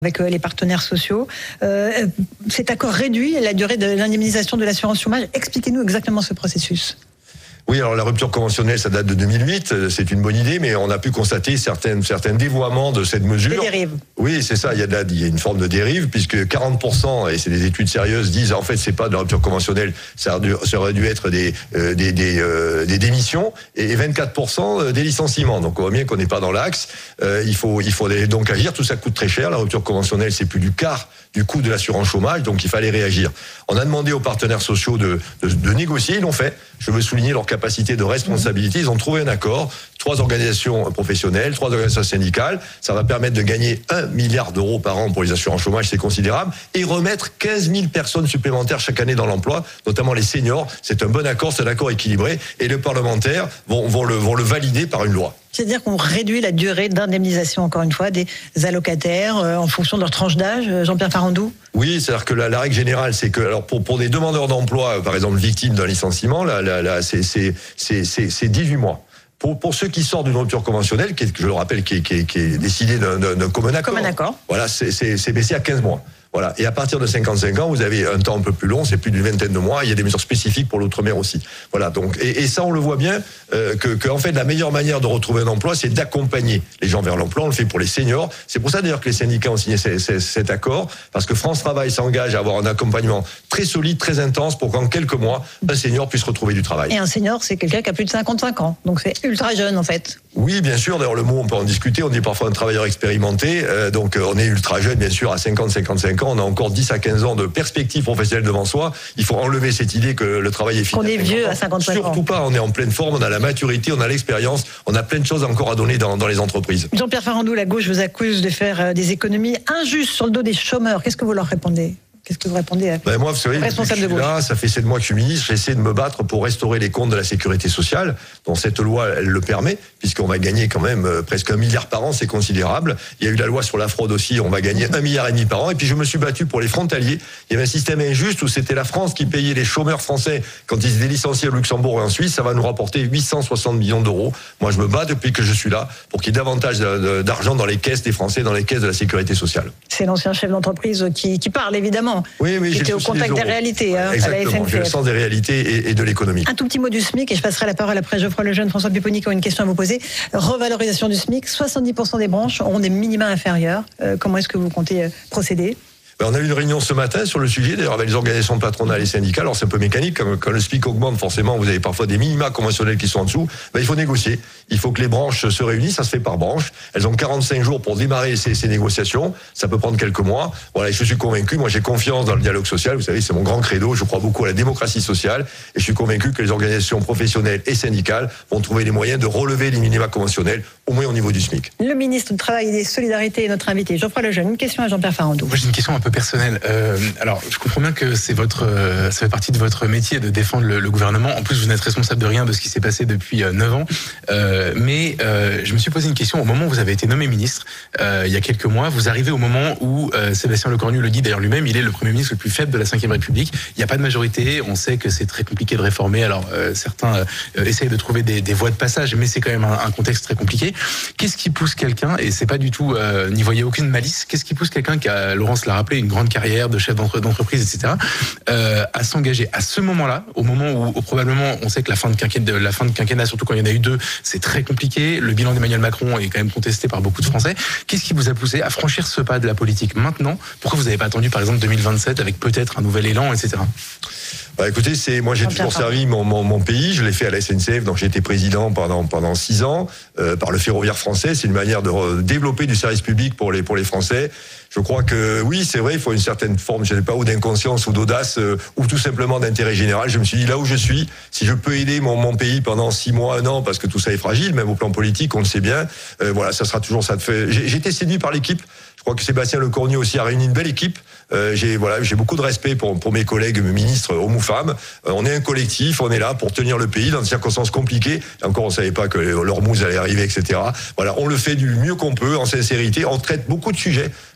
avec les partenaires sociaux. Cet accord réduit la durée de l'indemnisation de l'assurance chômage. Expliquez-nous exactement ce processus. Oui, alors la rupture conventionnelle, ça date de 2008, c'est une bonne idée, mais on a pu constater certains dévoiements de cette mesure. Des dérives. Oui, c'est ça, il y a une forme de dérive, puisque 40%, et c'est des études sérieuses, disent en fait c'est pas de la rupture conventionnelle, ça aurait dû être des démissions, et 24% des licenciements. Donc on voit bien qu'on n'est pas dans l'axe, il faut donc agir, tout ça coûte très cher, la rupture conventionnelle c'est plus du quart du coût de l'assurance chômage, donc il fallait réagir. On a demandé aux partenaires sociaux de négocier, ils l'ont fait. Je veux souligner leur capacité de responsabilité. Ils ont trouvé un accord. 3 organisations professionnelles, 3 organisations syndicales. Ça va permettre de gagner 1 milliard d'euros par an pour les assurances chômage, c'est considérable. Et remettre 15 000 personnes supplémentaires chaque année dans l'emploi, notamment les seniors. C'est un bon accord, c'est un accord équilibré. Et les parlementaires vont le valider par une loi. C'est-à-dire qu'on réduit la durée d'indemnisation, encore une fois, des allocataires en fonction de leur tranche d'âge, Jean-Pierre Farandou? Oui, c'est-à-dire que la règle générale, c'est que alors pour des demandeurs d'emploi, par exemple victimes d'un licenciement, c'est 18 mois. Pour ceux qui sortent d'une rupture conventionnelle, je le rappelle, qui est décidée d'un commun accord. Voilà, c'est baissé à 15 mois. Voilà. Et à partir de 55 ans, vous avez un temps un peu plus long, c'est plus d'une vingtaine de mois. Il y a des mesures spécifiques pour l'outre-mer aussi. Voilà. Donc, et ça, on le voit bien, que en fait, la meilleure manière de retrouver un emploi, c'est d'accompagner les gens vers l'emploi. On le fait pour les seniors. C'est pour ça d'ailleurs que les syndicats ont signé cet accord, parce que France Travail s'engage à avoir un accompagnement très solide, très intense, pour qu'en quelques mois, un senior puisse retrouver du travail. Et un senior, c'est quelqu'un qui a plus de 55 ans. Donc c'est ultra jeune, en fait. Oui, bien sûr. D'ailleurs, le mot, on peut en discuter. On dit parfois un travailleur expérimenté. Donc, on est ultra jeune, bien sûr, à 55 ans. On a encore 10 à 15 ans de perspective professionnelle devant soi. Il faut enlever cette idée que le travail est fini. On est vieux à 55 ans. Surtout pas. On est en pleine forme. On a la maturité, on a l'expérience. On a plein de choses encore à donner dans les entreprises. Jean-Pierre Farandou, la gauche vous accuse de faire des économies injustes sur le dos des chômeurs. Qu'est-ce que vous leur répondez ? Qu'est-ce que vous répondez à moi, vous savez, responsable de gauche ? Là, ça fait 7 mois que je suis ministre, j'essaie de me battre pour restaurer les comptes de la sécurité sociale, dont cette loi, elle le permet, puisqu'on va gagner quand même presque 1 milliard par an, c'est considérable. Il y a eu la loi sur la fraude aussi, on va gagner 1,5 milliard par an. Et puis je me suis battu pour les frontaliers. Il y avait un système injuste où c'était la France qui payait les chômeurs français quand ils étaient licenciés au Luxembourg et en Suisse. Ça va nous rapporter 860 millions d'euros. Moi, je me bats depuis que je suis là pour qu'il y ait davantage d'argent dans les caisses des Français, dans les caisses de la sécurité sociale. C'est l'ancien chef d'entreprise qui parle, évidemment. Oui, Au contact des réalités, exactement, à la SNCF. J'ai le sens des réalités et de l'économie. Un tout petit mot du SMIC, et je passerai la parole après Geoffroy Lejeune, François Pupponi, qui ont une question à vous poser. Revalorisation du SMIC, 70% des branches auront des minima inférieurs. Comment est-ce que vous comptez procéder ? On a eu une réunion ce matin sur le sujet, d'ailleurs avec les organisations patronales et syndicales. Alors c'est un peu mécanique, quand le SMIC augmente, forcément vous avez parfois des minima conventionnels qui sont en dessous. Il faut négocier, il faut que les branches se réunissent, ça se fait par branche. Elles ont 45 jours pour démarrer ces négociations, ça peut prendre quelques mois. Voilà, et je suis convaincu, moi j'ai confiance dans le dialogue social, vous savez c'est mon grand credo, je crois beaucoup à la démocratie sociale, et je suis convaincu que les organisations professionnelles et syndicales vont trouver les moyens de relever les minima conventionnels, au moins au niveau du SMIC. Le ministre du Travail et des Solidarités est notre invité, Geoffroy Lejeune. Une question à Jean-Pierre Farandou. Moi j'ai une question un peu personnelle. Alors, je comprends bien que ça fait partie de votre métier de défendre le gouvernement. En plus, vous n'êtes responsable de rien de ce qui s'est passé depuis 9 ans. Mais je me suis posé une question au moment où vous avez été nommé ministre, il y a quelques mois. Vous arrivez au moment où Sébastien Lecornu le dit d'ailleurs lui-même, il est le Premier ministre le plus faible de la Ve République. Il n'y a pas de majorité. On sait que c'est très compliqué de réformer. Alors, certains essayent de trouver des voies de passage, mais c'est quand même un contexte très compliqué. Qu'est-ce qui pousse quelqu'un, et c'est pas du tout, n'y voyez aucune malice, qu'est-ce qui pousse quelqu'un qui a, Laurence l'a rappelé, une grande carrière de chef d'entreprise, etc., à s'engager à ce moment-là, au moment où probablement on sait que la fin de quinquennat, surtout quand il y en a eu 2, c'est très compliqué. Le bilan d'Emmanuel Macron est quand même contesté par beaucoup de Français. Qu'est-ce qui vous a poussé à franchir ce pas de la politique maintenant ? Pourquoi vous n'avez pas attendu, par exemple, 2027 avec peut-être un nouvel élan, etc. Écoutez, moi j'ai toujours servi mon pays, je l'ai fait à la SNCF, donc j'ai été président pendant 6 ans, par le ferroviaire français. C'est une manière de développer du service public pour les Français. Je crois que oui, c'est vrai, il faut une certaine forme, je ne sais pas, ou d'inconscience ou d'audace, ou tout simplement d'intérêt général. Je me suis dit, là où je suis, si je peux aider mon pays pendant 6 mois, 1 an, parce que tout ça est fragile, même au plan politique, on le sait bien, voilà, ça sera toujours ça. J'ai été séduit par l'équipe. Je crois que Sébastien Lecornu aussi a réuni une belle équipe. J'ai beaucoup de respect pour mes collègues ministres, hommes ou femmes. On est un collectif, on est là pour tenir le pays dans des circonstances compliquées. Encore, on savait pas que l'Ormuz allait arriver, etc. Voilà, on le fait du mieux qu'on peut, en sincérité. On traite beaucoup de sujets.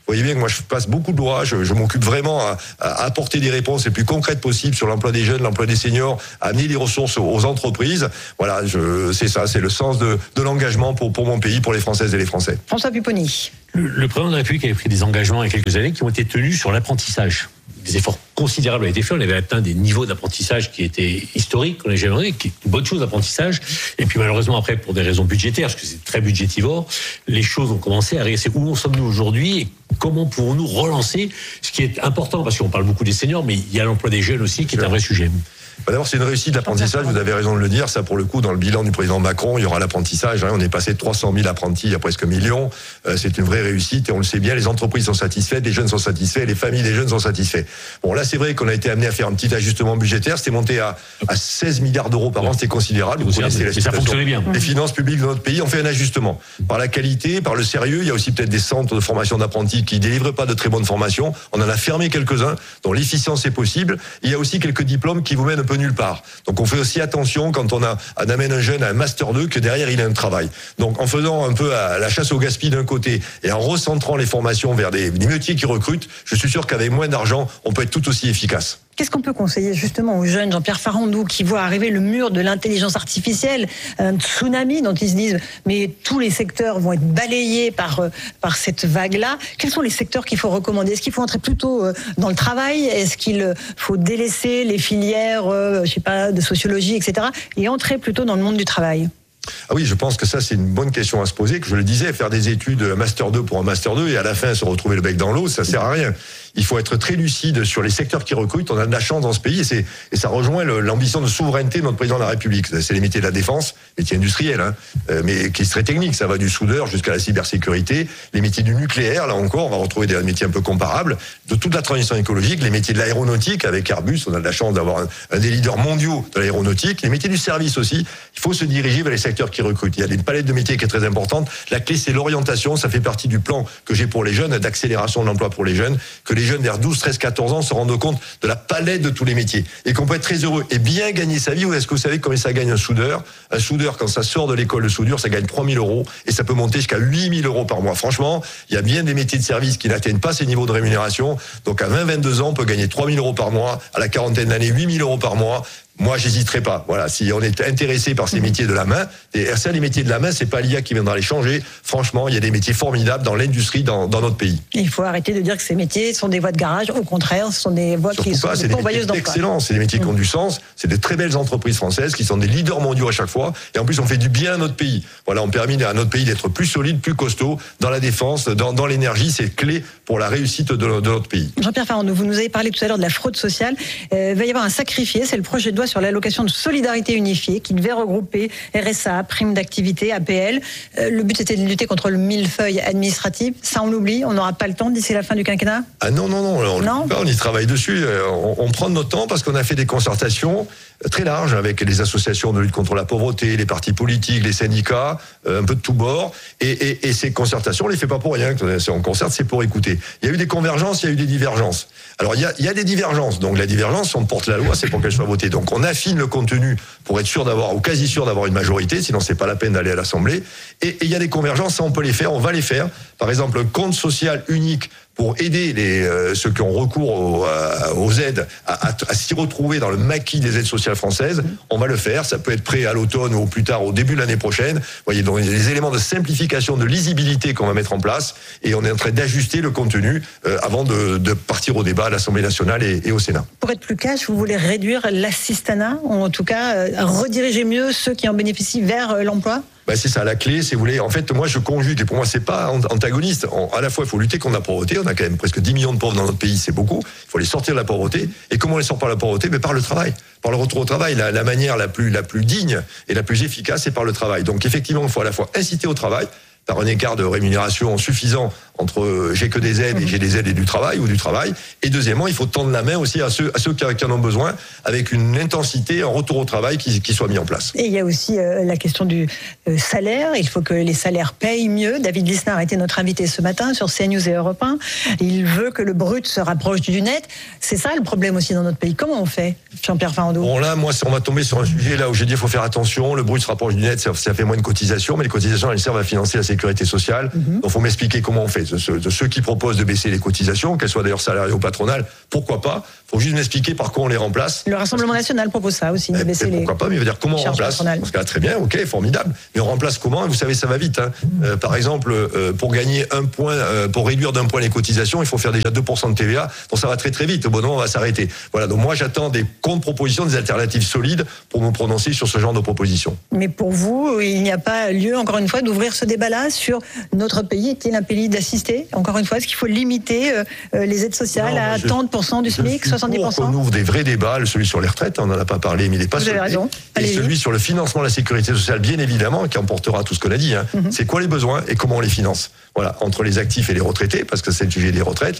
voyez bien que moi je passe beaucoup de lois, je m'occupe vraiment à apporter des réponses les plus concrètes possibles sur l'emploi des jeunes, l'emploi des seniors, à amener des ressources aux entreprises. Voilà, c'est ça, c'est le sens de l'engagement pour mon pays, pour les Françaises et les Français. François Pupponi. Le président de la République avait pris des engagements il y a quelques années qui ont été tenus sur l'apprentissage. Des efforts considérables ont été faits. On avait atteint des niveaux d'apprentissage qui étaient historiques, qu'on n'a jamais eu, qui est une bonne chose d'apprentissage. Et puis malheureusement après, pour des raisons budgétaires, parce que c'est très budgétivore, les choses ont commencé à régresser. Où en sommes-nous aujourd'hui et comment pouvons-nous relancer ce qui est important, parce qu'on parle beaucoup des seniors, mais il y a l'emploi des jeunes aussi qui est un vrai sujet. D'abord, c'est une réussite l'apprentissage, vous avez raison de le dire. Ça, pour le coup, dans le bilan du président Macron, il y aura l'apprentissage. On est passé de 300 000 apprentis à presque 1 million. C'est une vraie réussite et on le sait bien, les entreprises sont satisfaites, les jeunes sont satisfaits, les familles des jeunes sont satisfaits. Bon, là, c'est vrai qu'on a été amené à faire un petit ajustement budgétaire. C'était monté à 16 milliards d'euros par an, c'était considérable. Vous connaissez la situation. Ça fonctionnait bien. Les finances publiques de notre pays ont fait un ajustement. Par la qualité, par le sérieux, il y a aussi peut-être des centres de formation d'apprentis qui délivrent pas de très bonnes formations. On en a fermé quelques-uns, dont l'efficience est possible. Il y a aussi quelques diplômes qui vous mènent un peu nulle part. Donc on fait aussi attention quand on amène un jeune à un Master 2 que derrière il a un travail. Donc en faisant un peu la chasse au gaspillage d'un côté et en recentrant les formations vers des métiers qui recrutent, je suis sûr qu'avec moins d'argent, on peut être tout aussi efficace. Qu'est-ce qu'on peut conseiller justement aux jeunes, Jean-Pierre Farandou, qui voient arriver le mur de l'intelligence artificielle, un tsunami dont ils se disent mais tous les secteurs vont être balayés par cette vague-là. Quels sont les secteurs qu'il faut recommander? Est-ce qu'il faut entrer plutôt dans le travail? Est-ce qu'il faut délaisser les filières, je sais pas, de sociologie, etc. et entrer plutôt dans le monde du travail? Ah oui, je pense que ça, c'est une bonne question à se poser. Que je le disais, faire des études Master 2 pour un Master 2 et à la fin se retrouver le bec dans l'eau, ça sert à rien. Il faut être très lucide sur les secteurs qui recrutent. On a de la chance dans ce pays et ça rejoint l'ambition de souveraineté de notre président de la République. C'est les métiers de la défense, métiers industriels, mais qui est très technique. Ça va du soudeur jusqu'à la cybersécurité. Les métiers du nucléaire, là encore, on va retrouver des métiers un peu comparables. De toute la transition écologique, les métiers de l'aéronautique, avec Airbus, on a de la chance d'avoir un des leaders mondiaux de l'aéronautique. Les métiers du service aussi. Il faut se diriger vers les secteurs qui recrutent. Il y a une palette de métiers qui est très importante. La clé, c'est l'orientation. Ça fait partie du plan que j'ai pour les jeunes, d'accélération de l'emploi pour les jeunes, que les jeunes vers 12, 13, 14 ans se rendent compte de la palette de tous les métiers et qu'on peut être très heureux et bien gagner sa vie. Ou est-ce que vous savez combien ça gagne un soudeur? Un soudeur, quand ça sort de l'école de soudure, ça gagne 3 000 euros et ça peut monter jusqu'à 8 000 euros par mois. Franchement, il y a bien des métiers de service qui n'atteignent pas ces niveaux de rémunération. Donc à 20, 22 ans, on peut gagner 3 000 euros par mois. À la quarantaine d'années, 8 000 euros par mois. Moi, j'hésiterai pas. Voilà, si on est intéressé par ces métiers de la main, et ça, les métiers de la main, c'est pas l'IA qui viendra les changer. Franchement, il y a des métiers formidables dans l'industrie, dans notre pays. Il faut arrêter de dire que ces métiers sont des voies de garage. Au contraire, ce sont des voies qui sont des pourvoyeuses d'emploi. Excellent, c'est des métiers qui ont du sens. C'est de très belles entreprises françaises qui sont des leaders mondiaux à chaque fois. Et en plus, on fait du bien à notre pays. Voilà, on permet à notre pays d'être plus solide, plus costaud dans la défense, dans l'énergie. C'est clé pour la réussite de notre pays. Jean-Pierre Farandou, vous nous avez parlé tout à l'heure de la fraude sociale. Il va y avoir un sacrifié. C'est le projet de loi sur l'allocation de solidarité unifiée qui devait regrouper RSA, prime d'activité, APL. Le but était de lutter contre le millefeuille administratif. Ça, on l'oublie. On n'aura pas le temps d'ici la fin du quinquennat? Ah non, on y travaille dessus. On prend notre temps parce qu'on a fait des concertations très larges avec les associations de lutte contre la pauvreté, les partis politiques, les syndicats, un peu de tous bords. Et ces concertations, on les fait pas pour rien. On concerte, c'est pour écouter. Il y a eu des convergences, il y a eu des divergences. Alors il y a des divergences. Donc la divergence, on porte la loi, c'est pour qu'elle soit votée. Donc on affine le contenu pour être sûr d'avoir ou quasi sûr d'avoir une majorité. Sinon c'est pas la peine d'aller à l'Assemblée. Et il y a des convergences, ça on peut les faire, on va les faire. Par exemple, un compte social unique pour aider ceux qui ont recours aux aides à s'y retrouver dans le maquis des aides sociales françaises. On va le faire. Ça peut être prêt à l'automne ou plus tard au début de l'année prochaine. Vous voyez, donc il y a des éléments de simplification, de lisibilité qu'on va mettre en place et on est en train d'ajuster le contenu avant de partir au débat à l'Assemblée nationale et au Sénat. Pour être plus cash, vous voulez réduire l'assistanat ou en tout cas rediriger mieux ceux qui en bénéficient vers l'emploi? C'est ça la clé, si vous voulez. En fait, moi, je conjugue, et pour moi, c'est pas antagoniste. À la fois, il faut lutter contre la pauvreté. On a quand même presque 10 millions de pauvres dans notre pays, c'est beaucoup. Il faut les sortir de la pauvreté. Et comment on les sort par la pauvreté? Par le travail. Par le retour au travail. La manière la plus digne et la plus efficace, c'est par le travail. Donc, effectivement, il faut à la fois inciter au travail, par un écart de rémunération suffisant entre j'ai que des aides et j'ai des aides et du travail ou du travail. Et deuxièmement, il faut tendre la main aussi à ceux qui en ont besoin avec une intensité, un retour au travail qui soit mis en place. Et il y a aussi la question du salaire. Il faut que les salaires payent mieux. David Lisnard a été notre invité ce matin sur CNews et Europe 1. Il veut que le brut se rapproche du net. C'est ça le problème aussi dans notre pays. Comment on fait, Jean-Pierre Farandou? Bon là, moi, on va tomber sur un sujet là où j'ai dit il faut faire attention. Le brut se rapproche du net, ça fait moins de cotisations, mais les cotisations elles servent à financer la sécurité sociale. Donc, faut m'expliquer comment on fait. de ceux qui proposent de baisser les cotisations, qu'elles soient d'ailleurs salariales ou patronales, pourquoi pas? Faut juste m'expliquer par quoi on les remplace. Le Rassemblement national propose ça aussi, de baisser les. Pourquoi pas? Mais il veut dire comment on remplace. Parce que là, très bien, ok, formidable. Mais on remplace comment? Et vous savez, ça va vite. Par exemple, pour gagner 1 point, pour réduire d'1 point les cotisations, il faut faire déjà 2% de TVA. Donc ça va très très vite. Au bon moment, on va s'arrêter. Voilà. Donc moi, j'attends des contre-propositions, des alternatives solides pour me prononcer sur ce genre de propositions. Mais pour vous, il n'y a pas lieu, encore une fois, d'ouvrir ce débat-là sur notre pays est-il un pays d'assister? Encore une fois, est-ce qu'il faut limiter les aides sociales à 30% du SMIC, 70%? On ouvre des vrais débats, celui sur les retraites, on n'en a pas parlé, mais il n'est pas Vous avez raison. Et celui sur le financement de la sécurité sociale, bien évidemment, qui emportera tout ce qu'on a dit. C'est quoi les besoins et comment on les finance? Voilà, entre les actifs et les retraités, parce que c'est le sujet des retraites,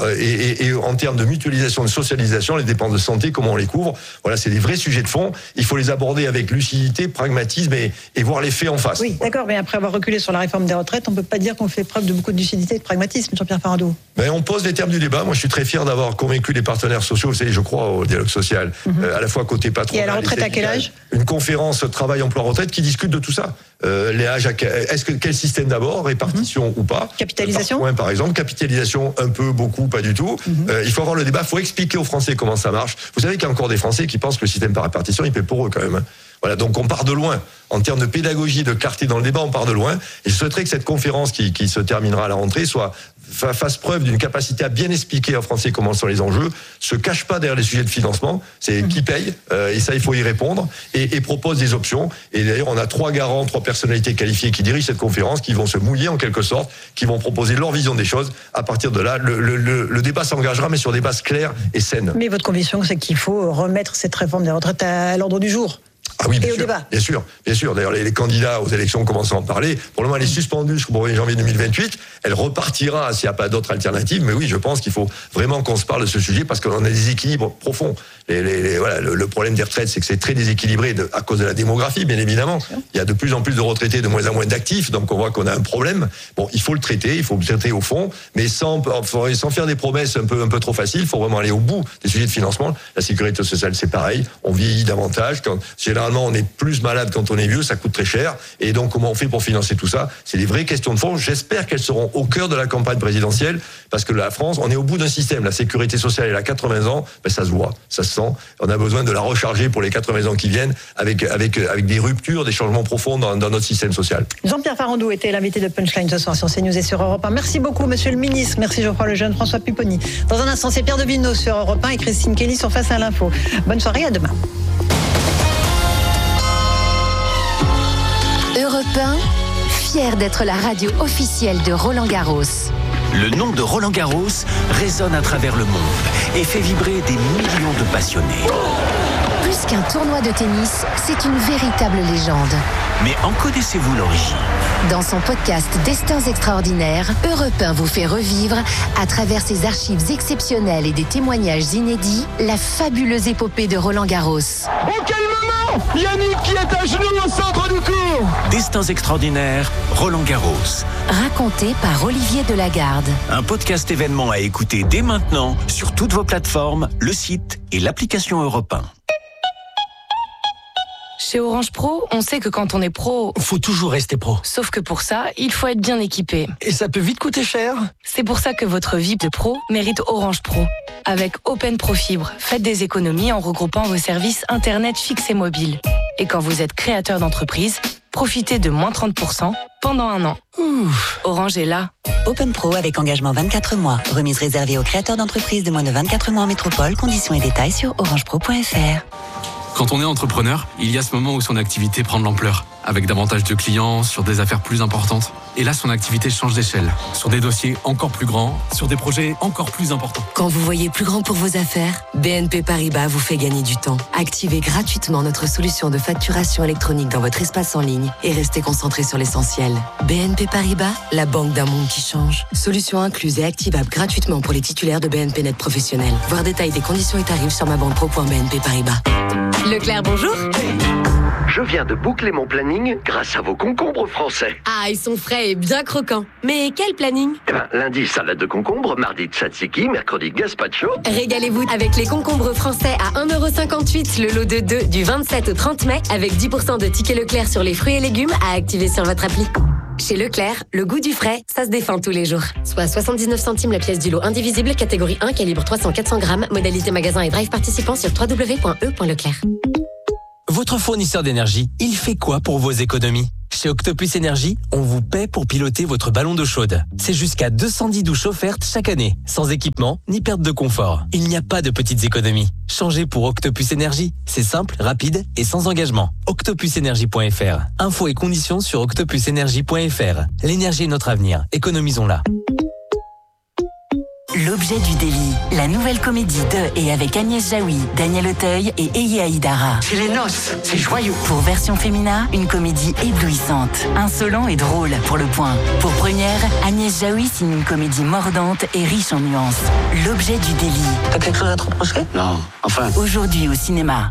et en termes de mutualisation, de socialisation, les dépenses de santé, comment on les couvre. Voilà, c'est des vrais sujets de fond. Il faut les aborder avec lucidité, pragmatisme et voir les faits en face. Oui, d'accord, mais après avoir reculé sur la réforme des retraites, on ne peut pas dire qu'on fait preuve de beaucoup de lucidité et de pragmatisme, Jean-Pierre Farandou. Mais on pose les termes du débat. Moi, je suis très fier d'avoir convaincu les partenaires sociaux. Vous savez, je crois au dialogue social, à la fois côté patronal. Et à la retraite, à quel âge? Une conférence travail-emploi-retraite qui discute de tout ça. Les âges, quel système d'abord, répartition ou pas? Capitalisation? Par exemple, capitalisation, un peu, beaucoup, pas du tout. Il faut avoir le débat, il faut expliquer aux Français comment ça marche. Vous savez qu'il y a encore des Français qui pensent que le système par répartition, il paie pour eux quand même. Voilà, donc on part de loin. En termes de pédagogie, de clarté dans le débat, on part de loin. Et je souhaiterais que cette conférence qui se terminera à la rentrée fasse preuve d'une capacité à bien expliquer aux Français comment sont les enjeux, se cache pas derrière les sujets de financement, c'est qui paye, et ça il faut y répondre, et propose des options. Et d'ailleurs on a 3 garants, 3 personnalités qualifiées qui dirigent cette conférence, qui vont se mouiller en quelque sorte, qui vont proposer leur vision des choses. À partir de là, le débat s'engagera, mais sur des bases claires et saines. Mais votre conviction, c'est qu'il faut remettre cette réforme des retraites à l'ordre du jour? Ah oui, bien et sûr, au débat. Bien sûr. D'ailleurs, les candidats aux élections commencent à en parler. Pour le moment, elle est suspendue jusqu'au 1er janvier 2028. Elle repartira s'il n'y a pas d'autres alternatives. Mais oui, je pense qu'il faut vraiment qu'on se parle de ce sujet parce qu'on a des équilibres profonds. Voilà, le problème des retraites, c'est que c'est très déséquilibré à cause de la démographie, bien évidemment. Il y a de plus en plus de retraités, de moins en moins d'actifs. Donc, on voit qu'on a un problème. Bon, il faut le traiter, il faut le traiter au fond, mais sans faire des promesses un peu trop faciles. Il faut vraiment aller au bout des sujets de financement. La sécurité sociale, c'est pareil. On vieillit davantage. Généralement, on est plus malade quand on est vieux, ça coûte très cher. Et donc, comment on fait pour financer tout ça? C'est des vraies questions de fond. J'espère qu'elles seront au cœur de la campagne présidentielle, parce que la France, on est au bout d'un système. La sécurité sociale, elle a 80 ans, ça se voit, ça se sent. On a besoin de la recharger pour les 80 ans qui viennent, avec des ruptures, des changements profonds dans notre système social. Jean-Pierre Farandou était l'invité de Punchline ce soir sur CNews et sur Europe 1. Merci beaucoup, monsieur le ministre. Merci Geoffroy Lejeune, François Pupponi. Dans un instant, c'est Pierre Devilleneux sur Europe 1 et Christine Kelly sur Face à l'info. Bonne soirée, à demain. Europe 1, fier d'être la radio officielle de Roland Garros. Le nom de Roland Garros résonne à travers le monde et fait vibrer des millions de passionnés. Plus qu'un tournoi de tennis, c'est une véritable légende. Mais en connaissez-vous l'origine? Dans son podcast Destins extraordinaires, Europe 1 vous fait revivre, à travers ses archives exceptionnelles et des témoignages inédits, la fabuleuse épopée de Roland Garros. Oh, quel moment! Yannick qui est à genoux au centre du court! Destins extraordinaires, Roland Garros. Raconté par Olivier Delagarde. Un podcast événement à écouter dès maintenant sur toutes vos plateformes, le site et l'application Europe 1. Chez Orange Pro, on sait que quand on est pro, faut toujours rester pro. Sauf que pour ça, il faut être bien équipé. Et ça peut vite coûter cher. C'est pour ça que votre vie de pro mérite Orange Pro. Avec Open Pro Fibre, faites des économies en regroupant vos services Internet fixes et mobiles. Et quand vous êtes créateur d'entreprise, profitez de moins 30% pendant 1 an. Orange est là. Open Pro avec engagement 24 mois. Remise réservée aux créateurs d'entreprises de moins de 24 mois en métropole. Conditions et détails sur orangepro.fr. Quand on est entrepreneur, il y a ce moment où son activité prend de l'ampleur, avec davantage de clients, sur des affaires plus importantes. Et là, son activité change d'échelle, sur des dossiers encore plus grands, sur des projets encore plus importants. Quand vous voyez plus grand pour vos affaires, BNP Paribas vous fait gagner du temps. Activez gratuitement notre solution de facturation électronique dans votre espace en ligne et restez concentré sur l'essentiel. BNP Paribas, la banque d'un monde qui change. Solution incluse et activable gratuitement pour les titulaires de BNP Net Professionnel. Voir détail des conditions et tarifs sur mabanquepro.bnp Paribas. Leclerc, bonjour. Je viens de boucler mon planning grâce à vos concombres français. Ah, ils sont frais et bien croquants. Mais quel planning? Lundi, salade de concombre, mardi, tzatziki, mercredi, gazpacho. Régalez-vous avec les concombres français à 1,58€ le lot de 2 du 27 au 30 mai avec 10% de tickets Leclerc sur les fruits et légumes à activer sur votre appli. Chez Leclerc, le goût du frais, ça se défend tous les jours. Soit 79 centimes la pièce du lot indivisible, catégorie 1, calibre 300-400 grammes, modalité magasin et drive participant sur www.e.leclerc. Votre fournisseur d'énergie, il fait quoi pour vos économies ? Chez Octopus Énergie, on vous paie pour piloter votre ballon d'eau chaude. C'est jusqu'à 210 douches offertes chaque année, sans équipement ni perte de confort. Il n'y a pas de petites économies. Changez pour Octopus Énergie. C'est simple, rapide et sans engagement. octopusenergie.fr. Infos et conditions sur octopusenergie.fr. L'énergie est notre avenir. Économisons-la. L'objet du délit, la nouvelle comédie de et avec Agnès Jaoui, Daniel Auteuil et Eye Aïdara. C'est les noces, c'est joyeux. Pour version féminin, une comédie éblouissante, insolent et drôle pour Le Point. Pour première, Agnès Jaoui signe une comédie mordante et riche en nuances. L'objet du délit. T'as quelque chose à te reprocher ? Non, enfin. Aujourd'hui au cinéma.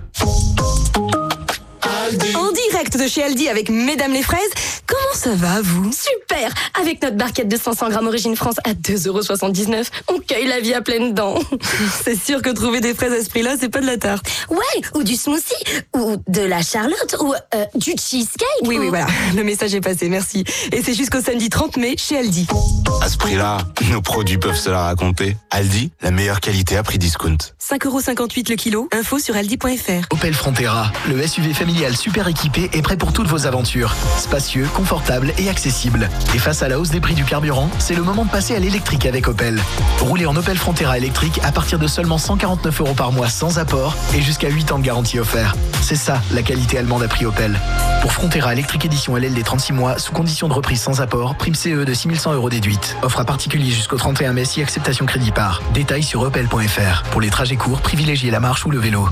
En direct de chez Aldi avec Mesdames les fraises. Comment ça va, vous ? Super! Avec notre barquette de 500 grammes Origine France à 2,79 €, on cueille la vie à pleines dents. C'est sûr que trouver des fraises à ce prix-là, c'est pas de la tarte. Ouais, ou du smoothie, ou de la charlotte, ou du cheesecake. Oui, voilà. Le message est passé, merci. Et c'est jusqu'au samedi 30 mai chez Aldi. À ce prix-là, nos produits peuvent se la raconter. Aldi, la meilleure qualité à prix discount. 5,58 € le kilo. Info sur aldi.fr. Opel Frontera, le SUV familial super équipé est prêt pour toutes vos aventures. Spacieux, confortable et accessible. Et face à la hausse des prix du carburant, c'est le moment de passer à l'électrique avec Opel. Roulez en Opel Frontera électrique à partir de seulement 149 € par mois sans apport et jusqu'à 8 ans de garantie offerte. C'est ça, la qualité allemande à prix Opel. Pour Frontera électrique édition LLD 36 mois, sous condition de reprise sans apport, prime CE de 6100 € déduite. Offre à particulier jusqu'au 31 mai si acceptation crédit par. Détails sur opel.fr. Pour les trajets courts, privilégiez la marche ou le vélo.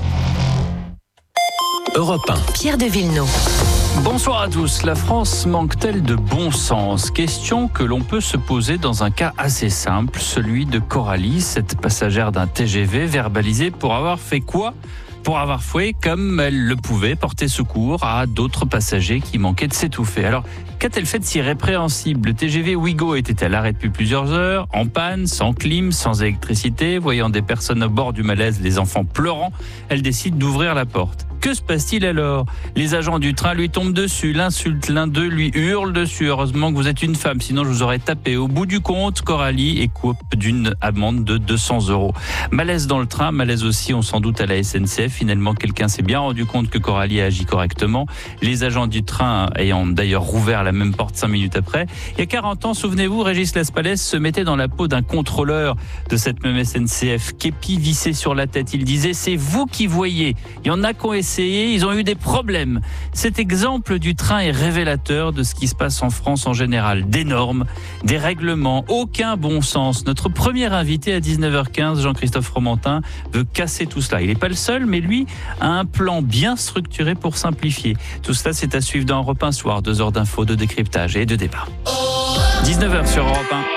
Europe 1. Pierre de Villeneuve. Bonsoir à tous. La France manque-t-elle de bon sens ? Question que l'on peut se poser dans un cas assez simple, celui de Coralie, cette passagère d'un TGV verbalisée pour avoir fait quoi ? Pour avoir foué, comme elle le pouvait, porter secours à d'autres passagers qui manquaient de s'étouffer. Alors, qu'a-t-elle fait de si répréhensible ? Le TGV Ouigo était à l'arrêt depuis plusieurs heures, en panne, sans clim, sans électricité. Voyant des personnes au bord du malaise, les enfants pleurant, elle décide d'ouvrir la porte. Que se passe-t-il alors ? Les agents du train lui tombent dessus, l'insultent, l'un d'eux lui hurle dessus. Heureusement que vous êtes une femme, sinon je vous aurais tapé. Au bout du compte, Coralie écope d'une amende de 200 €. Malaise dans le train, malaise aussi, on s'en doute, à la SNCF. Finalement, quelqu'un s'est bien rendu compte que Coralie a agi correctement. Les agents du train ayant d'ailleurs rouvert la même porte 5 minutes après. Il y a 40 ans, souvenez-vous, Régis Laspalès se mettait dans la peau d'un contrôleur de cette même SNCF, képi vissé sur la tête. Il disait « c'est vous qui voyez ». Il y en a qui ont essayé, ils ont eu des problèmes. Cet exemple du train est révélateur de ce qui se passe en France en général. Des normes, des règlements, aucun bon sens. Notre premier invité à 19h15, Jean-Christophe Fromentin, veut casser tout cela. Il n'est pas le seul, mais lui a un plan bien structuré pour simplifier. Tout cela, c'est à suivre dans Europe 1 Soir. 2 heures d'infos, de décryptage et de débat. 19h sur Europe 1.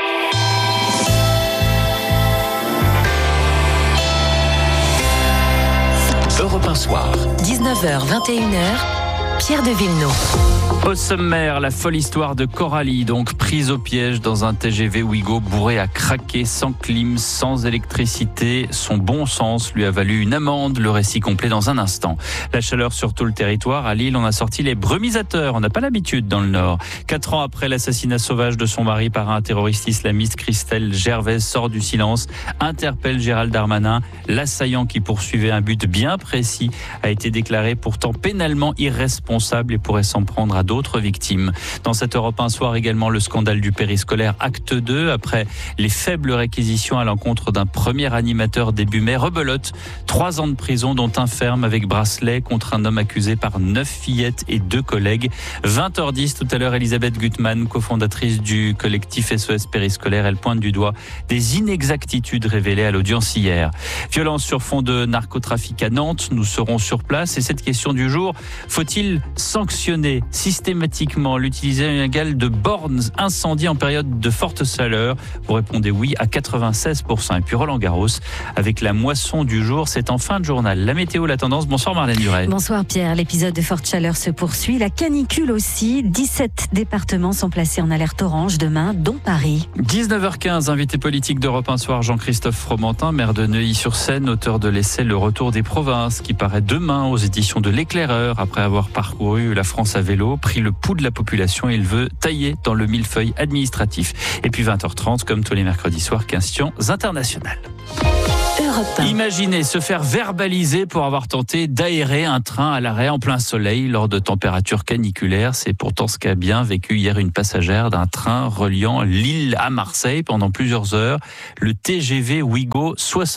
Europe 1 Soir. 19h, 21h. Pierre de Villeneuve. Au sommaire, la folle histoire de Coralie, donc prise au piège dans un TGV Ouigo bourré à craquer, sans clim, sans électricité. Son bon sens lui a valu une amende. Le récit complet dans un instant. La chaleur sur tout le territoire. À Lille, on a sorti les brumisateurs. On n'a pas l'habitude dans le Nord. 4 ans après l'assassinat sauvage de son mari par un terroriste islamiste, Christelle Gervais sort du silence, interpelle Gérald Darmanin. L'assaillant qui poursuivait un but bien précis a été déclaré pourtant pénalement irresponsable et pourrait s'en prendre à d'autres victimes. Dans cette Europe 1 Soir également, le scandale du périscolaire acte 2. Après les faibles réquisitions à l'encontre d'un premier animateur début mai, rebelote. 3 ans de prison, dont un ferme avec bracelet contre un homme accusé par 9 fillettes et 2 collègues. 20h10 tout à l'heure, Elisabeth Gutmann, cofondatrice du collectif SOS Périscolaire, elle pointe du doigt des inexactitudes révélées à l'audience hier. Violence sur fond de narcotrafic à Nantes, nous serons sur place et cette question du jour, faut-il sanctionner systématiquement l'utilisation illégale de bornes incendies en période de forte chaleur? Vous répondez oui à 96%. Et puis Roland Garros, avec la moisson du jour, c'est en fin de journal. La météo, la tendance. Bonsoir Marlène Duret. Bonsoir Pierre. L'épisode de forte chaleur se poursuit. La canicule aussi. 17 départements sont placés en alerte orange demain, dont Paris. 19h15, invité politique d'Europe 1 Soir, Jean-Christophe Fromentin, maire de Neuilly-sur-Seine, auteur de l'essai Le Retour des provinces, qui paraît demain aux éditions de L'Éclaireur, après avoir parcouru parcouru la France à vélo, pris le pouls de la population et il veut tailler dans le millefeuille administratif. Et puis 20h30, comme tous les mercredis soirs, questions internationales. Imaginez se faire verbaliser pour avoir tenté d'aérer un train à l'arrêt en plein soleil lors de températures caniculaires. C'est pourtant ce qu'a bien vécu hier une passagère d'un train reliant Lille à Marseille pendant plusieurs heures. Le TGV Ouigo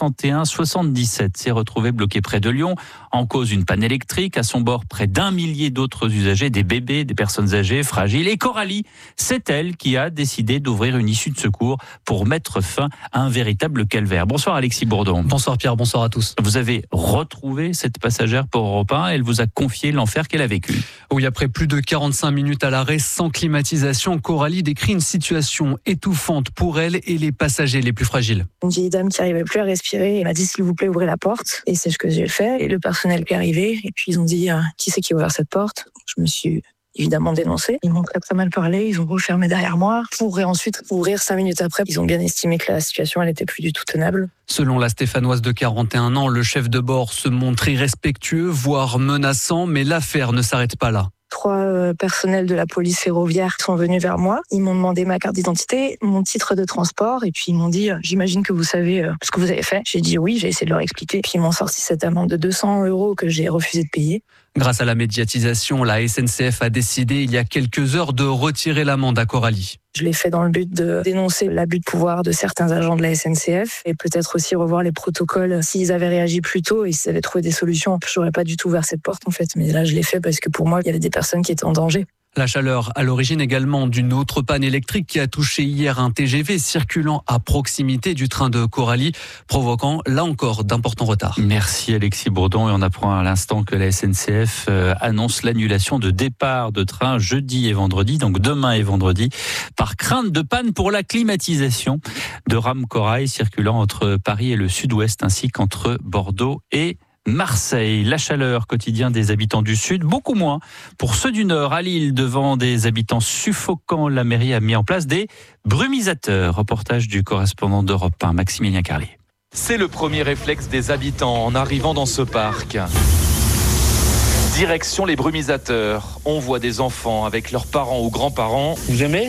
6177 s'est retrouvé bloqué près de Lyon. En cause une panne électrique. À son bord, près d'1 millier d'autres usagers, des bébés, des personnes âgées, fragiles. Et Coralie, c'est elle qui a décidé d'ouvrir une issue de secours pour mettre fin à un véritable calvaire. Bonsoir Alexis Bourdon. Bonsoir Pierre, bonsoir à tous. Vous avez retrouvé cette passagère pour Europe 1. Elle vous a confié l'enfer qu'elle a vécu. Oui, après plus de 45 minutes à l'arrêt sans climatisation, Coralie décrit une situation étouffante pour elle et les passagers les plus fragiles. Une vieille dame qui n'arrivait plus à respirer, elle m'a dit s'il vous plaît ouvrez la porte. Et c'est ce que j'ai fait. Et le personnel qui est arrivé. Et puis ils ont dit qui c'est qui a ouvert cette porte. Je me suis évidemment dénoncé. Ils m'ont très mal parlé, ils ont refermé derrière moi pour ensuite ouvrir 5 minutes après. Ils ont bien estimé que la situation elle était plus du tout tenable. Selon la Stéphanoise de 41 ans, le chef de bord se montre irrespectueux, voire menaçant, mais l'affaire ne s'arrête pas là. 3 personnels de la police ferroviaire sont venus vers moi. Ils m'ont demandé ma carte d'identité, mon titre de transport, et puis ils m'ont dit « J'imagine que vous savez ce que vous avez fait ». J'ai dit oui, j'ai essayé de leur expliquer. Puis ils m'ont sorti cette amende de 200 € que j'ai refusé de payer. Grâce à la médiatisation, la SNCF a décidé il y a quelques heures de retirer l'amende à Coralie. Je l'ai fait dans le but de dénoncer l'abus de pouvoir de certains agents de la SNCF et peut-être aussi revoir les protocoles. S'ils avaient réagi plus tôt et s'ils avaient trouvé des solutions, je n'aurais pas du tout ouvert cette porte en fait. Mais là, je l'ai fait parce que pour moi, il y avait des personnes qui étaient en danger. La chaleur à l'origine également d'une autre panne électrique qui a touché hier un TGV circulant à proximité du train de Coralie, provoquant là encore d'importants retards. Merci Alexis Bourdon et on apprend à l'instant que la SNCF annonce l'annulation de départ de train jeudi et vendredi, donc demain et vendredi, par crainte de panne pour la climatisation de rames Corail circulant entre Paris et le sud-ouest ainsi qu'entre Bordeaux et Marseille. La chaleur quotidien des habitants du Sud, beaucoup moins pour ceux du Nord. À Lille, devant des habitants suffocants, la mairie a mis en place des brumisateurs. Reportage du correspondant d'Europe 1, Maximilien Carlier. C'est le premier réflexe des habitants en arrivant dans ce parc. Direction les brumisateurs. On voit des enfants avec leurs parents ou grands-parents. Vous aimez